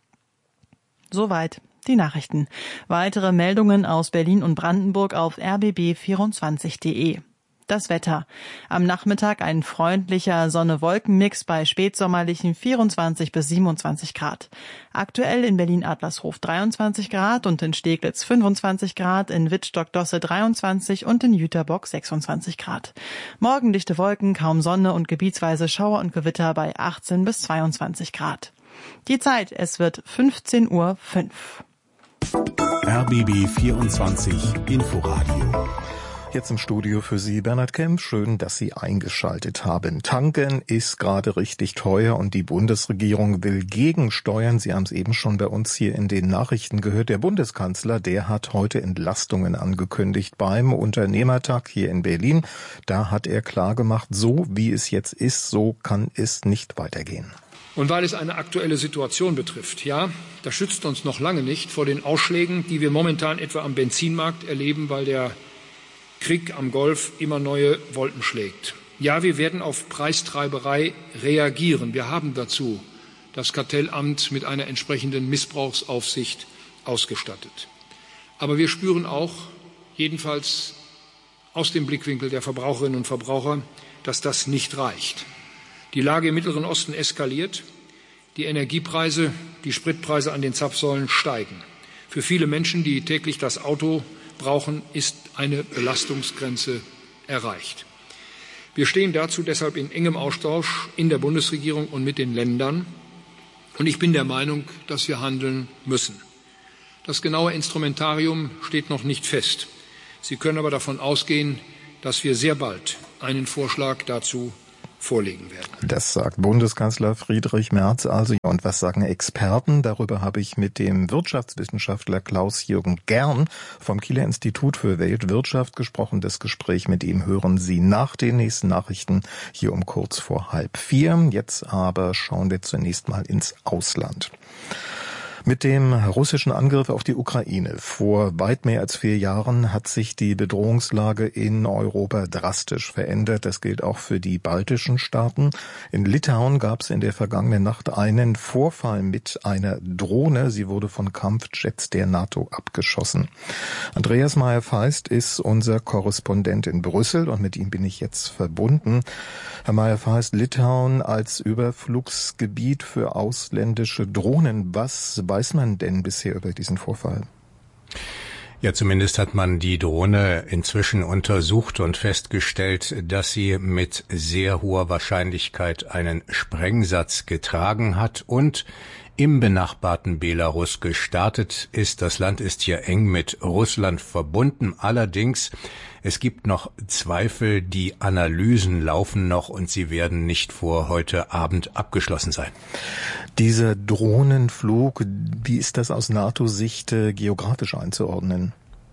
Soweit die Nachrichten. Weitere Meldungen aus Berlin und Brandenburg auf r b b vierundzwanzig punkt de. Das Wetter. Am Nachmittag ein freundlicher Sonne-Wolken-Mix bei spätsommerlichen vierundzwanzig bis siebenundzwanzig Grad. Aktuell in Berlin-Adlershof dreiundzwanzig Grad und in Steglitz fünfundzwanzig Grad, in Wittstock-Dosse dreiundzwanzig und in Jüterbock sechsundzwanzig Grad. Morgen dichte Wolken, kaum Sonne und gebietsweise Schauer und Gewitter bei achtzehn bis zweiundzwanzig Grad. Die Zeit, es wird fünfzehn Uhr fünf. R B B vierundzwanzig Inforadio. Jetzt im Studio für Sie Bernhard Kempf. Schön, dass Sie eingeschaltet haben. Tanken ist gerade richtig teuer und die Bundesregierung will gegensteuern. Sie haben es eben schon bei uns hier in den Nachrichten gehört. Der Bundeskanzler, der hat heute Entlastungen angekündigt beim Unternehmertag hier in Berlin. Da hat er klargemacht, so wie es jetzt ist, so kann es nicht weitergehen. Und weil es eine aktuelle Situation betrifft, ja, das schützt uns noch lange nicht vor den Ausschlägen, die wir momentan etwa am Benzinmarkt erleben, weil der Krieg am Golf immer neue Wolken schlägt. Ja, wir werden auf Preistreiberei reagieren. Wir haben dazu das Kartellamt mit einer entsprechenden Missbrauchsaufsicht ausgestattet. Aber wir spüren auch, jedenfalls aus dem Blickwinkel der Verbraucherinnen und Verbraucher, dass das nicht reicht. Die Lage im Mittleren Osten eskaliert. Die Energiepreise, die Spritpreise an den Zapfsäulen steigen. Für viele Menschen, die täglich das Auto brauchen, ist eine Belastungsgrenze erreicht. Wir stehen dazu deshalb in engem Austausch in der Bundesregierung und mit den Ländern. Und ich bin der Meinung, dass wir handeln müssen. Das genaue Instrumentarium steht noch nicht fest. Sie können aber davon ausgehen, dass wir sehr bald einen Vorschlag dazu vorlegen werden. Das sagt Bundeskanzler Friedrich Merz also. Und was sagen Experten? Darüber habe ich mit dem Wirtschaftswissenschaftler Klaus-Jürgen Gern vom Kieler Institut für Weltwirtschaft gesprochen. Das Gespräch mit ihm hören Sie nach den nächsten Nachrichten hier um kurz vor halb vier. Jetzt aber schauen wir zunächst mal ins Ausland. Mit dem russischen Angriff auf die Ukraine vor weit mehr als vier Jahren hat sich die Bedrohungslage in Europa drastisch verändert. Das gilt auch für die baltischen Staaten. In Litauen gab es in der vergangenen Nacht einen Vorfall mit einer Drohne. Sie wurde von Kampfjets der NATO abgeschossen. Andreas Meyer-Feist ist unser Korrespondent in Brüssel und mit ihm bin ich jetzt verbunden. Herr Meyer-Feist, Litauen als Überflugsgebiet für ausländische Drohnen. Was weiß man denn bisher über diesen Vorfall? Ja, zumindest hat man die Drohne inzwischen untersucht und festgestellt, dass sie mit sehr hoher Wahrscheinlichkeit einen Sprengsatz getragen hat und im benachbarten Belarus gestartet ist. Das Land ist hier eng mit Russland verbunden. Allerdings, es gibt noch Zweifel, die Analysen laufen noch und sie werden nicht vor heute Abend abgeschlossen sein. Dieser Drohnenflug, wie ist das aus NATO-Sicht äh, geografisch einzuordnen?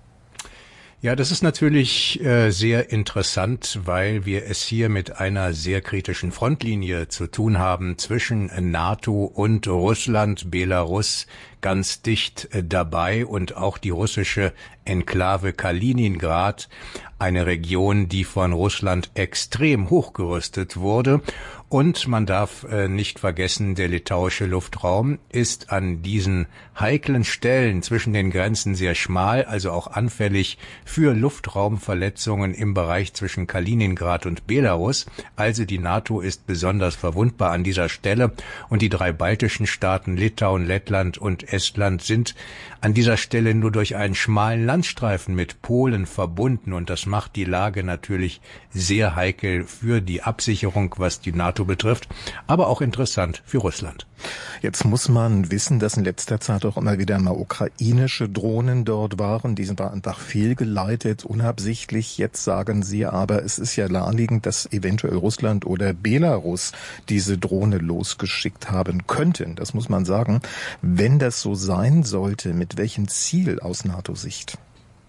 Ja, das ist natürlich äh, sehr interessant, weil wir es hier mit einer sehr kritischen Frontlinie zu tun haben zwischen NATO und Russland, Belarus ganz dicht äh, dabei und auch die russische Enklave Kaliningrad, eine Region, die von Russland extrem hochgerüstet wurde. Und man darf äh, nicht vergessen, der litauische Luftraum ist an diesen heiklen Stellen zwischen den Grenzen sehr schmal, also auch anfällig für Luftraumverletzungen im Bereich zwischen Kaliningrad und Belarus. Also die NATO ist besonders verwundbar an dieser Stelle und die drei baltischen Staaten Litauen, Lettland und Estland sind an dieser Stelle nur durch einen schmalen Landstreifen mit Polen verbunden und das macht die Lage natürlich sehr heikel für die Absicherung, was die NATO betrifft, aber auch interessant für Russland. Jetzt muss man wissen, dass in letzter Zeit auch immer wieder mal ukrainische Drohnen dort waren. Die sind einfach fehlgeleitet, unabsichtlich. Jetzt sagen Sie aber, es ist ja naheliegend, dass eventuell Russland oder Belarus diese Drohne losgeschickt haben könnten. Das muss man sagen. Wenn das so sein sollte, mit welchem Ziel aus NATO-Sicht?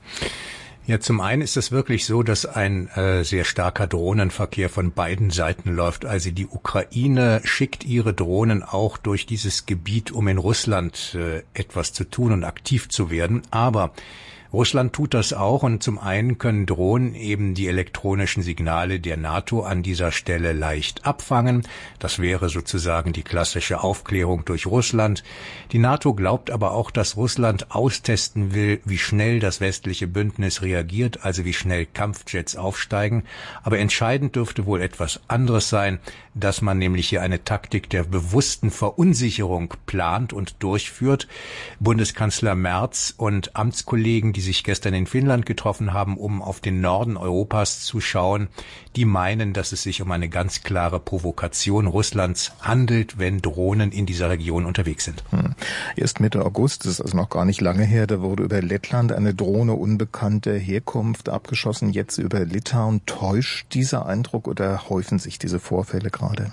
Ja, zum einen ist es wirklich so, dass ein äh, sehr starker Drohnenverkehr von beiden Seiten läuft. Also die Ukraine schickt ihre Drohnen auch durch dieses Gebiet, um in Russland äh, etwas zu tun und aktiv zu werden. Aber Russland tut das auch und zum einen können Drohnen eben die elektronischen Signale der NATO an dieser Stelle leicht abfangen. Das wäre sozusagen die klassische Aufklärung durch Russland. Die NATO glaubt aber auch, dass Russland austesten will, wie schnell das westliche Bündnis reagiert, also wie schnell Kampfjets aufsteigen. Aber entscheidend dürfte wohl etwas anderes sein, dass man nämlich hier eine Taktik der bewussten Verunsicherung plant und durchführt. Bundeskanzler Merz und Amtskollegen, die sich gestern in Finnland getroffen haben, um auf den Norden Europas zu schauen, die meinen, dass es sich um eine ganz klare Provokation Russlands handelt, wenn Drohnen in dieser Region unterwegs sind. Hm. Erst Mitte August, das ist also noch gar nicht lange her, da wurde über Lettland eine Drohne unbekannter Herkunft abgeschossen, jetzt über Litauen. Täuscht dieser Eindruck oder häufen sich diese Vorfälle gerade?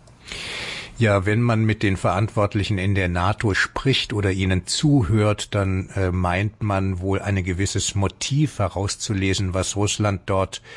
Ja, wenn man mit den Verantwortlichen in der NATO spricht oder ihnen zuhört, dann äh, meint man wohl ein gewisses Motiv herauszulesen, was Russland dort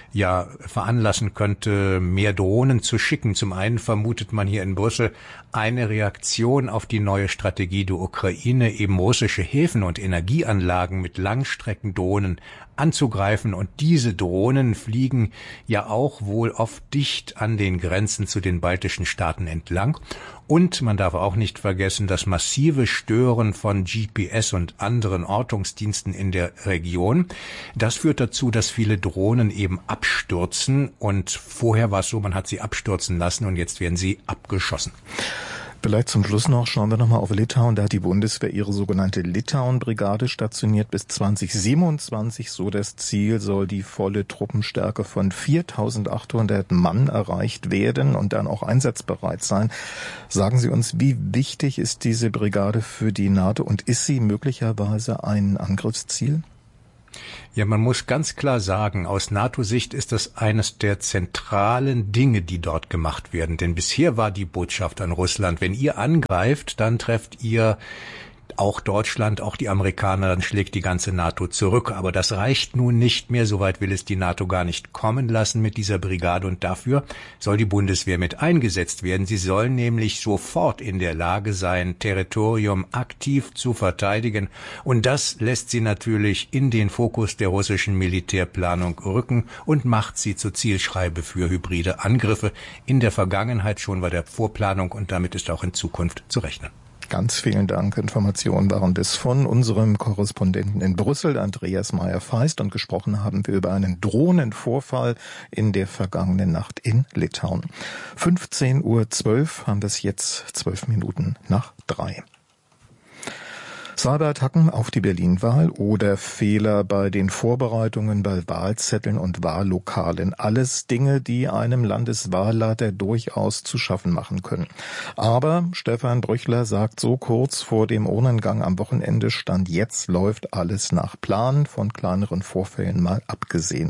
ja veranlassen könnte, mehr Drohnen zu schicken. Zum einen vermutet man hier in Brüssel eine Reaktion auf die neue Strategie der Ukraine, eben russische Häfen und Energieanlagen mit Langstreckendrohnen anzugreifen. Und diese Drohnen fliegen ja auch wohl oft dicht an den Grenzen zu den baltischen Staaten entlang. Und man darf auch nicht vergessen, das massive Stören von G P S und anderen Ortungsdiensten in der Region. Das führt dazu, dass viele Drohnen eben abstürzen. Und vorher war es so, man hat sie abstürzen lassen und jetzt werden sie abgeschossen. Vielleicht zum Schluss noch, schauen wir nochmal auf Litauen. Da hat die Bundeswehr ihre sogenannte Litauen-Brigade stationiert bis zwanzig siebenundzwanzig. So das Ziel, soll die volle Truppenstärke von viertausendachthundert Mann erreicht werden und dann auch einsatzbereit sein. Sagen Sie uns, wie wichtig ist diese Brigade für die NATO und ist sie möglicherweise ein Angriffsziel? Ja, man muss ganz klar sagen, aus NATO-Sicht ist das eines der zentralen Dinge, die dort gemacht werden. Denn bisher war die Botschaft an Russland, wenn ihr angreift, dann trefft ihr auch Deutschland, auch die Amerikaner, dann schlägt die ganze NATO zurück. Aber das reicht nun nicht mehr. Soweit will es die NATO gar nicht kommen lassen mit dieser Brigade. Und dafür soll die Bundeswehr mit eingesetzt werden. Sie soll nämlich sofort in der Lage sein, Territorium aktiv zu verteidigen. Und das lässt sie natürlich in den Fokus der russischen Militärplanung rücken und macht sie zur Zielscheibe für hybride Angriffe. In der Vergangenheit schon bei der Vorplanung und damit ist auch in Zukunft zu rechnen. Ganz vielen Dank. Informationen waren das von unserem Korrespondenten in Brüssel, Andreas Meyer-Feist, und gesprochen haben wir über einen Drohnenvorfall in der vergangenen Nacht in Litauen. fünfzehn Uhr zwölf haben wir es jetzt, zwölf Minuten nach drei. Cyberattacken auf die Berlin-Wahl oder Fehler bei den Vorbereitungen bei Wahlzetteln und Wahllokalen. Alles Dinge, die einem Landeswahlleiter durchaus zu schaffen machen können. Aber Stefan Brüchler sagt, so kurz vor dem Urnengang am Wochenende stand, jetzt läuft alles nach Plan, von kleineren Vorfällen mal abgesehen.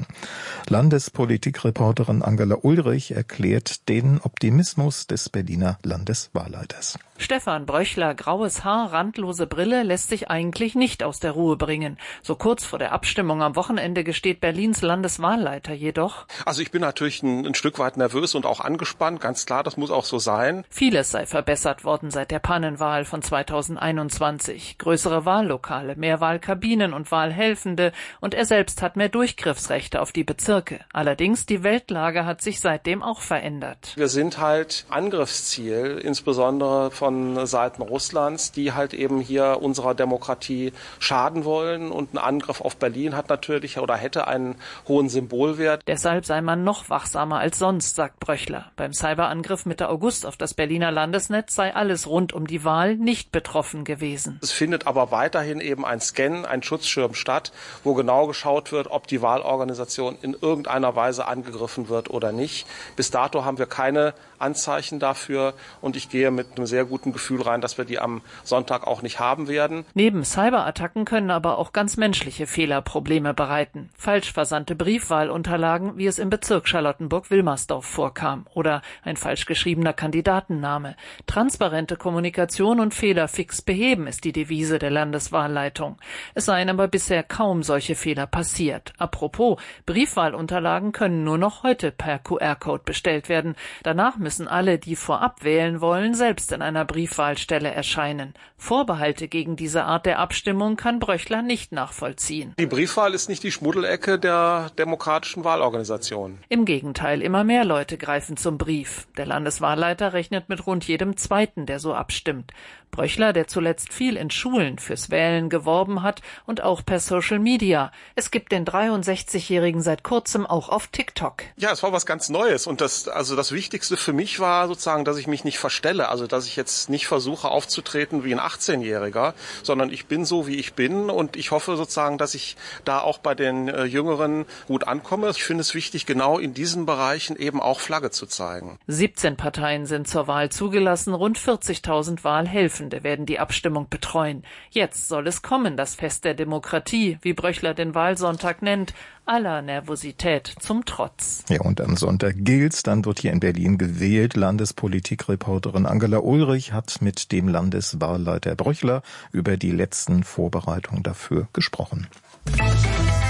Landespolitikreporterin Angela Ulrich erklärt den Optimismus des Berliner Landeswahlleiters. Stefan Bröchler, graues Haar, randlose Brille, lässt sich eigentlich nicht aus der Ruhe bringen. So kurz vor der Abstimmung am Wochenende gesteht Berlins Landeswahlleiter jedoch: Also ich bin natürlich ein, ein Stück weit nervös und auch angespannt, ganz klar, das muss auch so sein. Vieles sei verbessert worden seit der Pannenwahl von zweitausendeinundzwanzig. Größere Wahllokale, mehr Wahlkabinen und Wahlhelfende und er selbst hat mehr Durchgriffsrechte auf die Bezirke. Allerdings, die Weltlage hat sich seitdem auch verändert. Wir sind halt Angriffsziel, insbesondere von von Seiten Russlands, die halt eben hier unserer Demokratie schaden wollen. Und ein Angriff auf Berlin hat natürlich oder hätte einen hohen Symbolwert. Deshalb sei man noch wachsamer als sonst, sagt Bröchler. Beim Cyberangriff Mitte August auf das Berliner Landesnetz sei alles rund um die Wahl nicht betroffen gewesen. Es findet aber weiterhin eben ein Scan, ein Schutzschirm statt, wo genau geschaut wird, ob die Wahlorganisation in irgendeiner Weise angegriffen wird oder nicht. Bis dato haben wir keine Anzeichen dafür und ich gehe mit einem sehr guten Gefühl rein, dass wir die am Sonntag auch nicht haben werden. Neben Cyberattacken können aber auch ganz menschliche Fehler Probleme bereiten. Falsch versandte Briefwahlunterlagen, wie es im Bezirk Charlottenburg-Wilmersdorf vorkam, oder ein falsch geschriebener Kandidatenname. Transparente Kommunikation und Fehler fix beheben ist die Devise der Landeswahlleitung. Es seien aber bisher kaum solche Fehler passiert. Apropos, Briefwahlunterlagen können nur noch heute per Q R-Code bestellt werden. Danach müssen alle, die vorab wählen wollen, selbst in einer Briefwahlstelle erscheinen. Vorbehalte gegen diese Art der Abstimmung kann Bröchler nicht nachvollziehen. Die Briefwahl ist nicht die Schmuddelecke der demokratischen Wahlorganisation. Im Gegenteil, immer mehr Leute greifen zum Brief. Der Landeswahlleiter rechnet mit rund jedem Zweiten, der so abstimmt. Bröchler, der zuletzt viel in Schulen fürs Wählen geworben hat und auch per Social Media. Es gibt den dreiundsechzigjährigen seit kurzem auch auf TikTok. Ja, es war was ganz Neues und das, also das Wichtigste für mich war sozusagen, dass ich mich nicht verstelle, also dass ich jetzt nicht versuche aufzutreten wie ein achtzehnjähriger, sondern ich bin so, wie ich bin und ich hoffe sozusagen, dass ich da auch bei den äh, Jüngeren gut ankomme. Ich finde es wichtig, genau in diesen Bereichen eben auch Flagge zu zeigen. siebzehn Parteien sind zur Wahl zugelassen, rund vierzigtausend Wahlhelfende werden die Abstimmung betreuen. Jetzt soll es kommen, das Fest der Demokratie, wie Bröchler den Wahlsonntag nennt, aller Nervosität zum Trotz. Ja, und am Sonntag gilt's, dann wird hier in Berlin gewählt. Landespolitikreporterin Angela Ulrich hat mit dem Landeswahlleiter Bröchler über die letzten Vorbereitungen dafür gesprochen.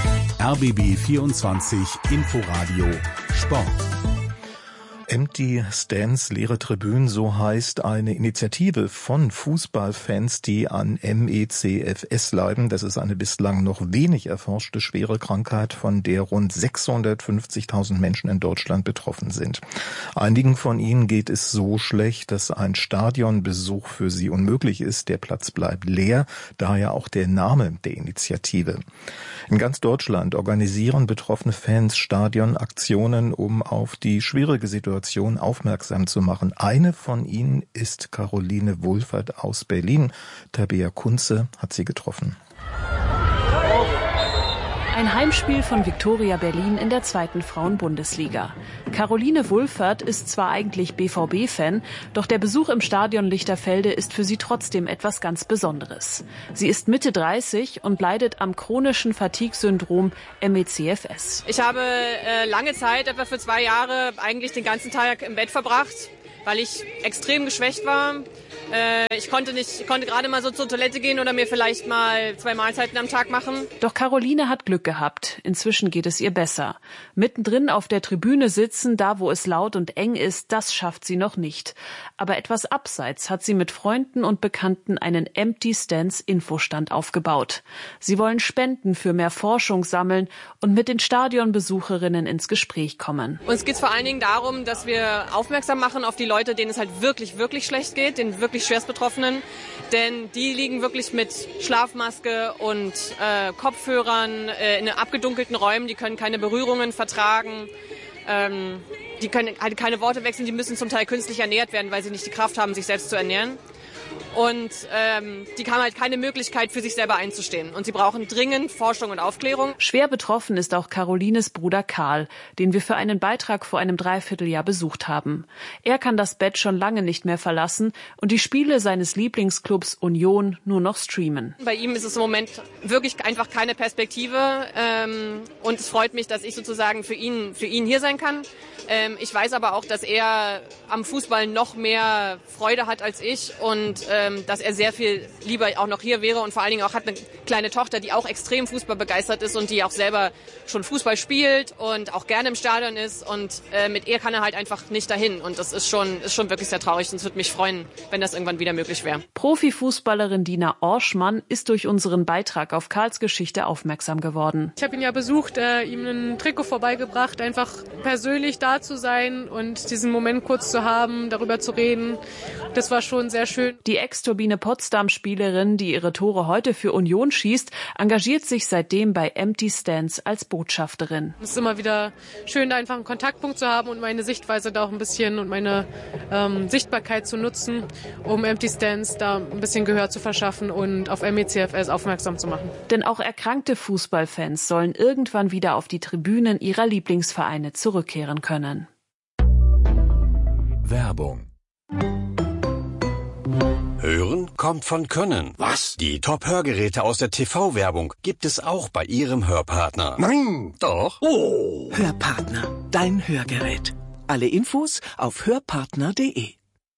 R B B vierundzwanzig Inforadio Sport. Empty Stands, leere Tribünen, so heißt eine Initiative von Fußballfans, die an M E C F S leiden. Das ist eine bislang noch wenig erforschte schwere Krankheit, von der rund sechshundertfünfzigtausend Menschen in Deutschland betroffen sind. Einigen von ihnen geht es so schlecht, dass ein Stadionbesuch für sie unmöglich ist. Der Platz bleibt leer, daher auch der Name der Initiative. In ganz Deutschland organisieren betroffene Fans Stadionaktionen, um auf die schwierige Situation aufmerksam zu machen. Eine von ihnen ist Caroline Wohlfahrt aus Berlin. Tabea Kunze hat sie getroffen. Ein Heimspiel von Viktoria Berlin in der zweiten Frauen-Bundesliga. Caroline Wohlfahrt ist zwar eigentlich B V B-Fan, doch der Besuch im Stadion Lichterfelde ist für sie trotzdem etwas ganz Besonderes. Sie ist Mitte dreißig und leidet am chronischen Fatigue-Syndrom M E C F S. Ich habe äh, lange Zeit, etwa für zwei Jahre, eigentlich den ganzen Tag im Bett verbracht, weil ich extrem geschwächt war. Ich konnte nicht, konnte gerade mal so zur Toilette gehen oder mir vielleicht mal zwei Mahlzeiten am Tag machen. Doch Caroline hat Glück gehabt. Inzwischen geht es ihr besser. Mittendrin auf der Tribüne sitzen, da wo es laut und eng ist, das schafft sie noch nicht. Aber etwas abseits hat sie mit Freunden und Bekannten einen Empty Stands Infostand aufgebaut. Sie wollen Spenden für mehr Forschung sammeln und mit den Stadionbesucherinnen ins Gespräch kommen. Uns geht es vor allen Dingen darum, dass wir aufmerksam machen auf die Leute, denen es halt wirklich, wirklich schlecht geht, denen wirklich Schwerstbetroffenen, denn die liegen wirklich mit Schlafmaske und äh, Kopfhörern äh, in abgedunkelten Räumen, die können keine Berührungen vertragen, ähm, die können halt keine Worte wechseln, die müssen zum Teil künstlich ernährt werden, weil sie nicht die Kraft haben, sich selbst zu ernähren. Und ähm, die haben halt keine Möglichkeit, für sich selber einzustehen. Und sie brauchen dringend Forschung und Aufklärung. Schwer betroffen ist auch Carolines Bruder Karl, den wir für einen Beitrag vor einem Dreivierteljahr besucht haben. Er kann das Bett schon lange nicht mehr verlassen und die Spiele seines Lieblingsclubs Union nur noch streamen. Bei ihm ist es im Moment wirklich einfach keine Perspektive. Ähm, und es freut mich, dass ich sozusagen für ihn, für ihn hier sein kann. Ähm, ich weiß aber auch, dass er am Fußball noch mehr Freude hat als ich und ähm, dass er sehr viel lieber auch noch hier wäre und vor allen Dingen auch hat eine kleine Tochter, die auch extrem Fußball begeistert ist und die auch selber schon Fußball spielt und auch gerne im Stadion ist und äh, mit ihr kann er halt einfach nicht dahin und das ist schon, ist schon wirklich sehr traurig und es würde mich freuen, wenn das irgendwann wieder möglich wäre. Profifußballerin Dina Orschmann ist durch unseren Beitrag auf Karls Geschichte aufmerksam geworden. Ich habe ihn ja besucht, äh, ihm ein Trikot vorbeigebracht, einfach persönlich da zu sein und diesen Moment kurz zu haben, darüber zu reden. Das war schon sehr schön. Die Ex-Turbine Potsdam-Spielerin, die ihre Tore heute für Union schießt, engagiert sich seitdem bei Empty Stands als Botschafterin. Es ist immer wieder schön, da einfach einen Kontaktpunkt zu haben und meine Sichtweise da auch ein bisschen und meine ähm, Sichtbarkeit zu nutzen, um Empty Stands da ein bisschen Gehör zu verschaffen und auf M E C F S aufmerksam zu machen. Denn auch erkrankte Fußballfans sollen irgendwann wieder auf die Tribünen ihrer Lieblingsvereine zurückkehren können. Werbung. Hören kommt von Können. Was? Die Top-Hörgeräte aus der T V-Werbung gibt es auch bei Ihrem Hörpartner. Nein, doch. Oh. Hörpartner, dein Hörgerät. Alle Infos auf hörpartner punkt de.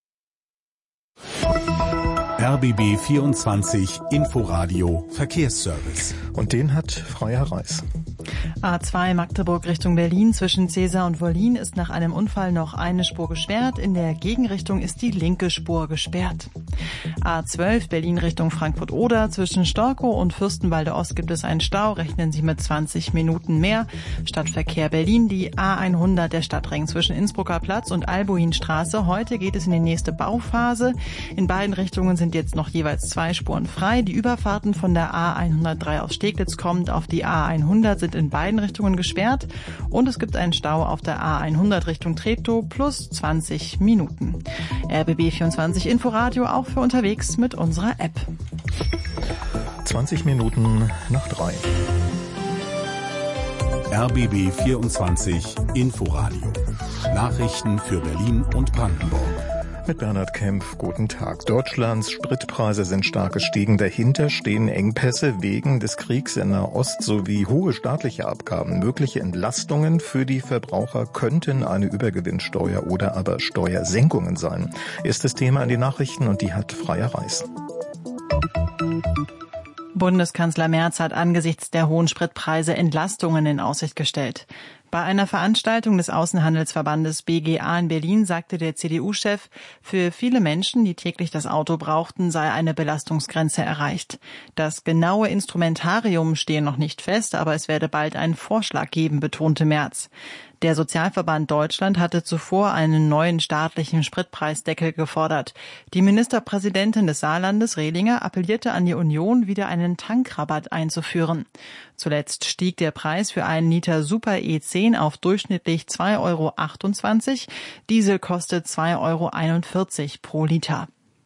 R B B vierundzwanzig Inforadio Verkehrsservice. Und den hat Freier Reis. A zwei Magdeburg Richtung Berlin zwischen Cäsar und Wollin ist nach einem Unfall noch eine Spur gesperrt. In der Gegenrichtung ist die linke Spur gesperrt. A zwölf Berlin Richtung Frankfurt-Oder zwischen Storkow und Fürstenwalde Ost gibt es einen Stau. Rechnen Sie mit zwanzig Minuten mehr. Stadtverkehr Berlin, die A hundert der Stadtring zwischen Innsbrucker Platz und Albuinstraße. Heute geht es in die nächste Bauphase. In beiden Richtungen sind jetzt noch jeweils zwei Spuren frei. Die Überfahrten von der A hundertdrei aus Steglitz kommend auf die A hundert sind in beiden Richtungen gesperrt und es gibt einen Stau auf der A hundert Richtung Treptow plus zwanzig Minuten. R B B vierundzwanzig Inforadio auch für unterwegs mit unserer App. zwanzig Minuten nach drei. R B B vierundzwanzig Inforadio. Nachrichten für Berlin und Brandenburg. Mit Bernhard Kempf, guten Tag. Deutschlands Spritpreise sind stark gestiegen. Dahinter stehen Engpässe wegen des Kriegs in Nahost sowie hohe staatliche Abgaben. Mögliche Entlastungen für die Verbraucher könnten eine Übergewinnsteuer oder aber Steuersenkungen sein. Erstes Thema in den Nachrichten und die hat Freier Reis. Bundeskanzler Merz hat angesichts der hohen Spritpreise Entlastungen in Aussicht gestellt. Bei einer Veranstaltung des Außenhandelsverbandes B G A in Berlin sagte der C D U-Chef, für viele Menschen, die täglich das Auto brauchten, sei eine Belastungsgrenze erreicht. Das genaue Instrumentarium stehe noch nicht fest, aber es werde bald einen Vorschlag geben, betonte Merz. Der Sozialverband Deutschland hatte zuvor einen neuen staatlichen Spritpreisdeckel gefordert. Die Ministerpräsidentin des Saarlandes, Rehlinger, appellierte an die Union, wieder einen Tankrabatt einzuführen. Zuletzt stieg der Preis für einen Liter Super E zehn auf durchschnittlich zwei Euro achtundzwanzig. Diesel kostet zwei Euro einundvierzig pro Liter.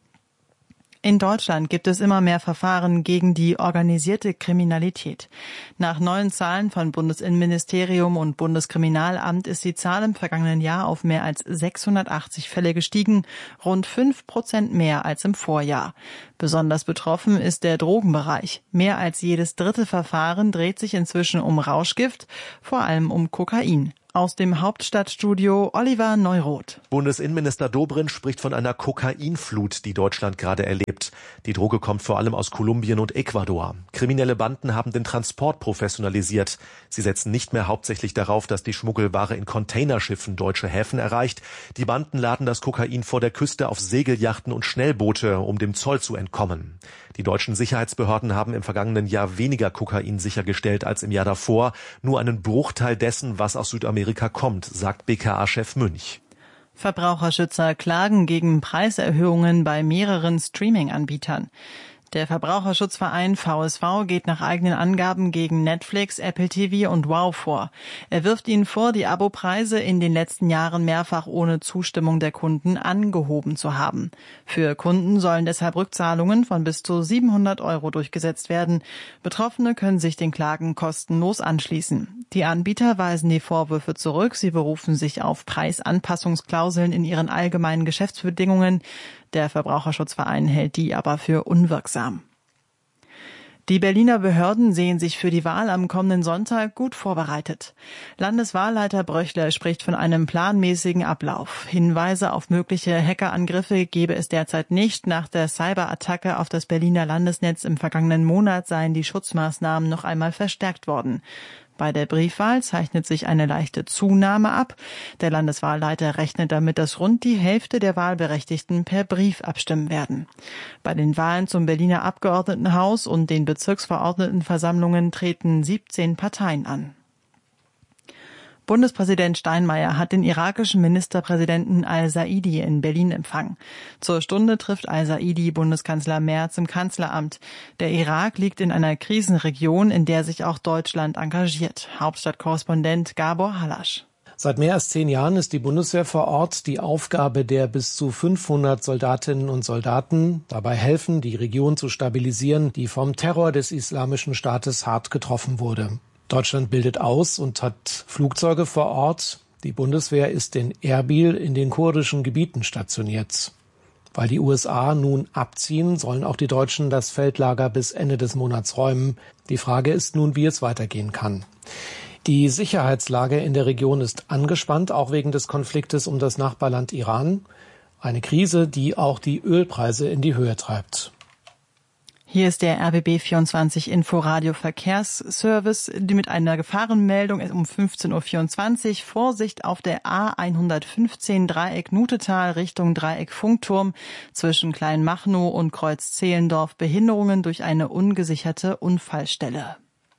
In Deutschland gibt es immer mehr Verfahren gegen die organisierte Kriminalität. Nach neuen Zahlen von Bundesinnenministerium und Bundeskriminalamt ist die Zahl im vergangenen Jahr auf mehr als sechshundertachtzig Fälle gestiegen, rund fünf Prozent mehr als im Vorjahr. Besonders betroffen ist der Drogenbereich. Mehr als jedes dritte Verfahren dreht sich inzwischen um Rauschgift, vor allem um Kokain. Aus dem Hauptstadtstudio Oliver Neuroth. Bundesinnenminister Dobrindt spricht von einer Kokainflut, die Deutschland gerade erlebt. Die Droge kommt vor allem aus Kolumbien und Ecuador. Kriminelle Banden haben den Transport professionalisiert. Sie setzen nicht mehr hauptsächlich darauf, dass die Schmuggelware in Containerschiffen deutsche Häfen erreicht. Die Banden laden das Kokain vor der Küste auf Segelyachten und Schnellboote, um dem Zoll zu entkommen. Die deutschen Sicherheitsbehörden haben im vergangenen Jahr weniger Kokain sichergestellt als im Jahr davor. Nur einen Bruchteil dessen, was aus Südamerika kommt, sagt B K A-Chef Münch. Verbraucherschützer klagen gegen Preiserhöhungen bei mehreren Streaming-Anbietern. Der Verbraucherschutzverein V S V geht nach eigenen Angaben gegen Netflix, Apple T V und Wow vor. Er wirft ihnen vor, die Abopreise in den letzten Jahren mehrfach ohne Zustimmung der Kunden angehoben zu haben. Für Kunden sollen deshalb Rückzahlungen von bis zu siebenhundert Euro durchgesetzt werden. Betroffene können sich den Klagen kostenlos anschließen. Die Anbieter weisen die Vorwürfe zurück. Sie berufen sich auf Preisanpassungsklauseln in ihren allgemeinen Geschäftsbedingungen. Der Verbraucherschutzverein hält die aber für unwirksam. Die Berliner Behörden sehen sich für die Wahl am kommenden Sonntag gut vorbereitet. Landeswahlleiter Bröchler spricht von einem planmäßigen Ablauf. Hinweise auf mögliche Hackerangriffe gebe es derzeit nicht. Nach der Cyberattacke auf das Berliner Landesnetz im vergangenen Monat seien die Schutzmaßnahmen noch einmal verstärkt worden. Bei der Briefwahl zeichnet sich eine leichte Zunahme ab. Der Landeswahlleiter rechnet damit, dass rund die Hälfte der Wahlberechtigten per Brief abstimmen werden. Bei den Wahlen zum Berliner Abgeordnetenhaus und den Bezirksverordnetenversammlungen treten siebzehn Parteien an. Bundespräsident Steinmeier hat den irakischen Ministerpräsidenten al-Saidi in Berlin empfangen. Zur Stunde trifft al-Saidi Bundeskanzler Merz im Kanzleramt. Der Irak liegt in einer Krisenregion, in der sich auch Deutschland engagiert. Hauptstadtkorrespondent Gabor Halasch. Seit mehr als zehn Jahren ist die Bundeswehr vor Ort. Die Aufgabe der bis zu fünfhundert Soldatinnen und Soldaten, dabei helfen, die Region zu stabilisieren, die vom Terror des Islamischen Staates hart getroffen wurde. Deutschland bildet aus und hat Flugzeuge vor Ort. Die Bundeswehr ist in Erbil in den kurdischen Gebieten stationiert. Weil die U S A nun abziehen, sollen auch die Deutschen das Feldlager bis Ende des Monats räumen. Die Frage ist nun, wie es weitergehen kann. Die Sicherheitslage in der Region ist angespannt, auch wegen des Konfliktes um das Nachbarland Iran. Eine Krise, die auch die Ölpreise in die Höhe treibt. Hier ist der R B B vierundzwanzig Inforadio Verkehrsservice, die mit einer Gefahrenmeldung um fünfzehn Uhr vierundzwanzig. Vorsicht auf der A hundertfünfzehn Dreieck Nutetal Richtung Dreieck Funkturm zwischen Kleinmachnow und Kreuz Zehlendorf. Behinderungen durch eine ungesicherte Unfallstelle.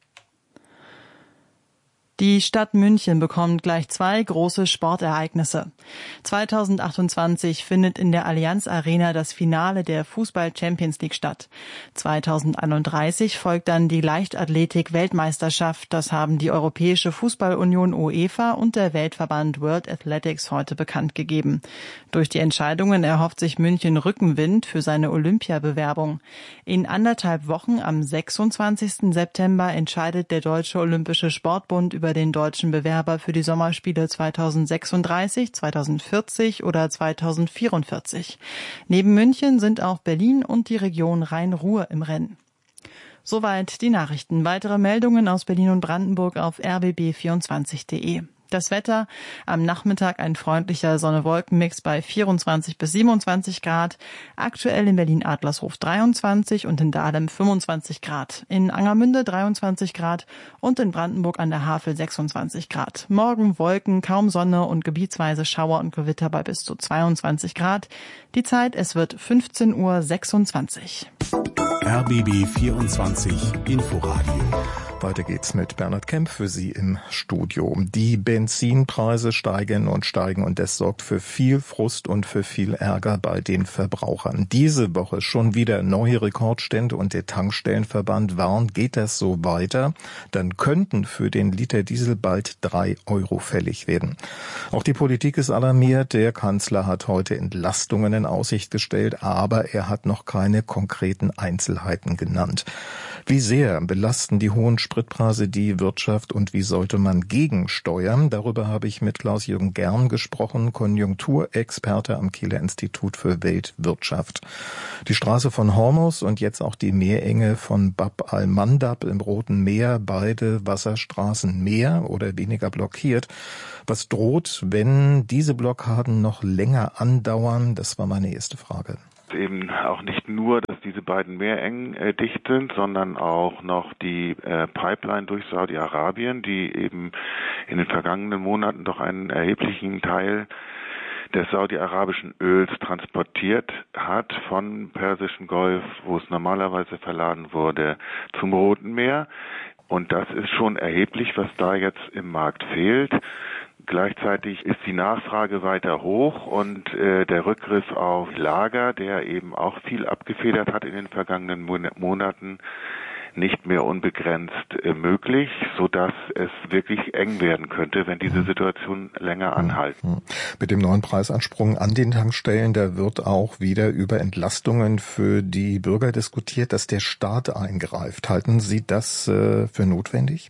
Die Stadt München bekommt gleich zwei große Sportereignisse. zweitausendachtundzwanzig findet in der Allianz Arena das Finale der Fußball-Champions League statt. zweitausendeinunddreißig folgt dann die Leichtathletik-Weltmeisterschaft. Das haben die Europäische Fußballunion UEFA und der Weltverband World Athletics heute bekannt gegeben. Durch die Entscheidungen erhofft sich München Rückenwind für seine Olympiabewerbung. In anderthalb Wochen am sechsundzwanzigsten September entscheidet der Deutsche Olympische Sportbund über den deutschen Bewerber für die Sommerspiele zweitausendsechsunddreißig, zweitausendvierzig oder zweitausendvierundvierzig. Neben München sind auch Berlin und die Region Rhein-Ruhr im Rennen. Soweit die Nachrichten. Weitere Meldungen aus Berlin und Brandenburg auf r b b vierundzwanzig punkt de. Das Wetter, am Nachmittag ein freundlicher Sonne-Wolken-Mix bei vierundzwanzig bis siebenundzwanzig Grad. Aktuell in Berlin-Adlershof dreiundzwanzig und in Dahlem fünfundzwanzig Grad. In Angermünde dreiundzwanzig Grad und in Brandenburg an der Havel sechsundzwanzig Grad. Morgen Wolken, kaum Sonne und gebietsweise Schauer und Gewitter bei bis zu zweiundzwanzig Grad. Die Zeit, es wird fünfzehn Uhr sechsundzwanzig. R B B vierundzwanzig Inforadio. Weiter geht's mit Bernhard Kemp für Sie im Studio. Die Benzinpreise steigen und steigen und das sorgt für viel Frust und für viel Ärger bei den Verbrauchern. Diese Woche schon wieder neue Rekordstände und der Tankstellenverband warnt, geht das so weiter, dann könnten für den Liter Diesel bald drei Euro fällig werden. Auch die Politik ist alarmiert. Der Kanzler hat heute Entlastungen in Aussicht gestellt, aber er hat noch keine konkreten Einzelheiten genannt. Wie sehr belasten die hohen Spritpreise die Wirtschaft und wie sollte man gegensteuern? Darüber habe ich mit Klaus-Jürgen Gern gesprochen, Konjunkturexperte am Kieler Institut für Weltwirtschaft. Die Straße von Hormuz und jetzt auch die Meerenge von Bab al-Mandab im Roten Meer, beide Wasserstraßen mehr oder weniger blockiert. Was droht, wenn diese Blockaden noch länger andauern? Das war meine erste Frage. Eben auch nicht nur, dass diese beiden Meerengen äh, dicht sind, sondern auch noch die äh, Pipeline durch Saudi-Arabien, die eben in den vergangenen Monaten doch einen erheblichen Teil des saudi-arabischen Öls transportiert hat vom Persischen Golf, wo es normalerweise verladen wurde, zum Roten Meer. Und das ist schon erheblich, was da jetzt im Markt fehlt. Gleichzeitig ist die Nachfrage weiter hoch und äh, der Rückgriff auf Lager, der eben auch viel abgefedert hat in den vergangenen Mon- Monaten, nicht mehr unbegrenzt äh, möglich, sodass es wirklich eng werden könnte, wenn diese Situation länger anhalten. Mit dem neuen Preisansprung an den Tankstellen, da wird auch wieder über Entlastungen für die Bürger diskutiert, dass der Staat eingreift. Halten Sie das äh, für notwendig?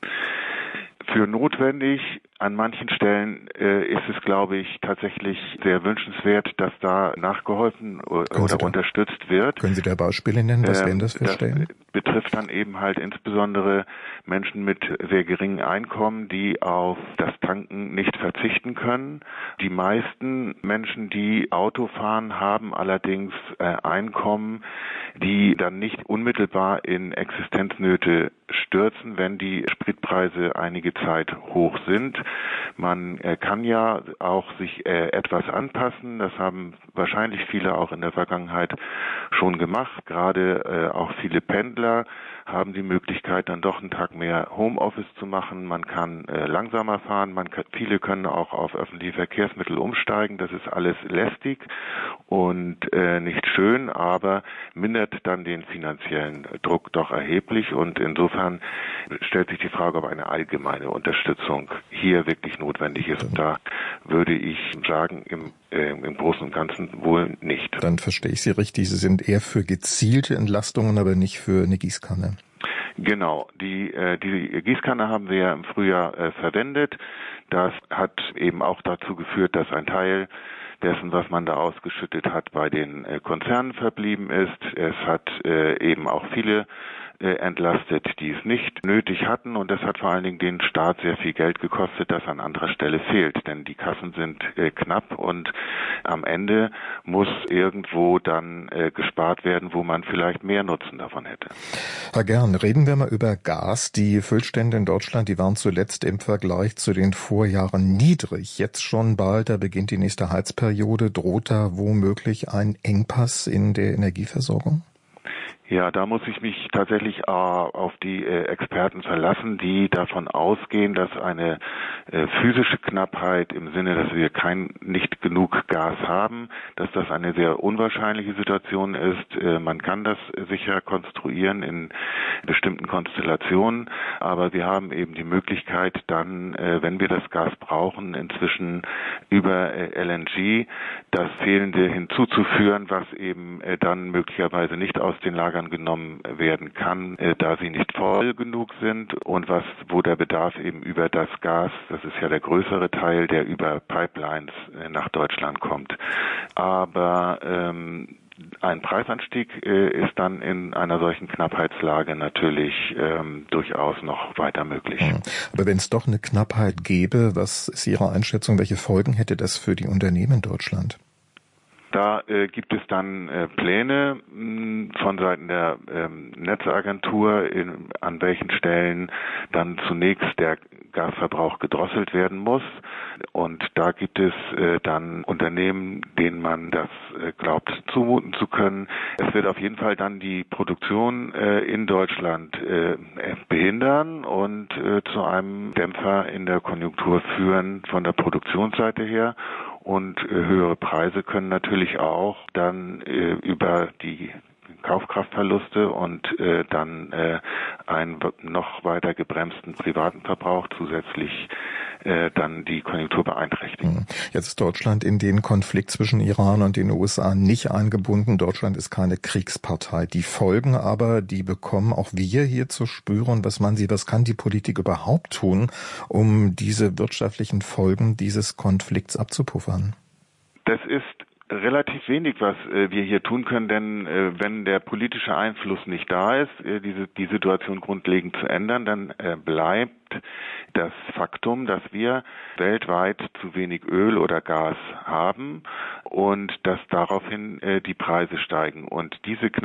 Für notwendig. An manchen Stellen äh, ist es, glaube ich, tatsächlich sehr wünschenswert, dass da nachgeholfen oder, oder unterstützt wird. Können Sie da Beispiele nennen? Was ähm, wären das für das Stellen? Betrifft dann eben halt insbesondere Menschen mit sehr geringen Einkommen, die auf das Tanken nicht verzichten können. Die meisten Menschen, die Auto fahren, haben allerdings äh, Einkommen, die dann nicht unmittelbar in Existenznöte stürzen, wenn die Spritpreise einige Zeit hoch sind. Man äh, kann ja auch sich äh, etwas anpassen. Das haben wahrscheinlich viele auch in der Vergangenheit schon gemacht. Gerade äh, auch viele Pendler haben die Möglichkeit, dann doch einen Tag mehr Homeoffice zu machen. Man kann äh, langsamer fahren. Man kann, viele können auch auf öffentliche Verkehrsmittel umsteigen. Das ist alles lästig und äh, nicht schön, aber mindert dann den finanziellen Druck doch erheblich. Und insofern stellt sich die Frage, ob eine allgemeine Unterstützung hier wirklich notwendig ist. Und da würde ich sagen, im, äh, im Großen und Ganzen wohl nicht. Dann verstehe ich Sie richtig. Sie sind eher für gezielte Entlastungen, aber nicht für eine Gießkanne. Genau, die, äh, die Gießkanne haben wir ja im Frühjahr äh, verwendet. Das hat eben auch dazu geführt, dass ein Teil dessen, was man da ausgeschüttet hat, bei den äh, Konzernen verblieben ist. Es hat äh, eben auch viele äh, entlastet, die es nicht nötig hatten, und das hat vor allen Dingen den Staat sehr viel Geld gekostet, das an anderer Stelle fehlt, denn die Kassen sind äh, knapp und am Ende muss irgendwo dann äh, gespart werden, wo man vielleicht mehr Nutzen davon hätte. Herr Gern, reden wir mal über Gas. Die Füllstände in Deutschland, die waren zuletzt im Vergleich zu den Vorjahren niedrig. Jetzt schon bald, da beginnt die nächste Heizperiode. Droht da womöglich ein Engpass in der Energieversorgung? Ja, da muss ich mich tatsächlich äh, auf die äh, Experten verlassen, die davon ausgehen, dass eine äh, physische Knappheit im Sinne, dass wir kein nicht genug Gas haben, dass das eine sehr unwahrscheinliche Situation ist. Äh, man kann das sicher konstruieren in bestimmten Konstellationen, aber wir haben eben die Möglichkeit dann, äh, wenn wir das Gas brauchen, inzwischen über äh, L N G das Fehlende hinzuzuführen, was eben äh, dann möglicherweise nicht aus den Lagern genommen werden kann, äh, da sie nicht voll genug sind, und was, wo der Bedarf eben über das Gas, das ist ja der größere Teil, der über Pipelines äh, nach Deutschland kommt. Aber ähm, ein Preisanstieg äh, ist dann in einer solchen Knappheitslage natürlich ähm, durchaus noch weiter möglich. Aber wenn es doch eine Knappheit gäbe, was ist Ihre Einschätzung? Welche Folgen hätte das für die Unternehmen in Deutschland? Da äh, gibt es dann äh, Pläne mh, von Seiten der ähm, Netzagentur, in, an welchen Stellen dann zunächst der Gasverbrauch gedrosselt werden muss. Und da gibt es äh, dann Unternehmen, denen man das äh, glaubt zumuten zu können. Es wird auf jeden Fall dann die Produktion äh, in Deutschland äh, behindern und äh, zu einem Dämpfer in der Konjunktur führen von der Produktionsseite her. Und äh, höhere Preise können natürlich auch dann äh, über die Kaufkraftverluste und äh, dann äh, einen noch weiter gebremsten privaten Verbrauch zusätzlich äh, dann die Konjunktur beeinträchtigen. Jetzt ist Deutschland in den Konflikt zwischen Iran und den U S A nicht eingebunden. Deutschland ist keine Kriegspartei. Die Folgen aber, die bekommen auch wir hier zu spüren. Was meinen Sie, was kann die Politik überhaupt tun, um diese wirtschaftlichen Folgen dieses Konflikts abzupuffern? Das ist relativ wenig, was äh, wir hier tun können, denn äh, wenn der politische Einfluss nicht da ist, äh, diese die Situation grundlegend zu ändern, dann äh, bleibt das Faktum, dass wir weltweit zu wenig Öl oder Gas haben und dass daraufhin äh, die Preise steigen. Und diese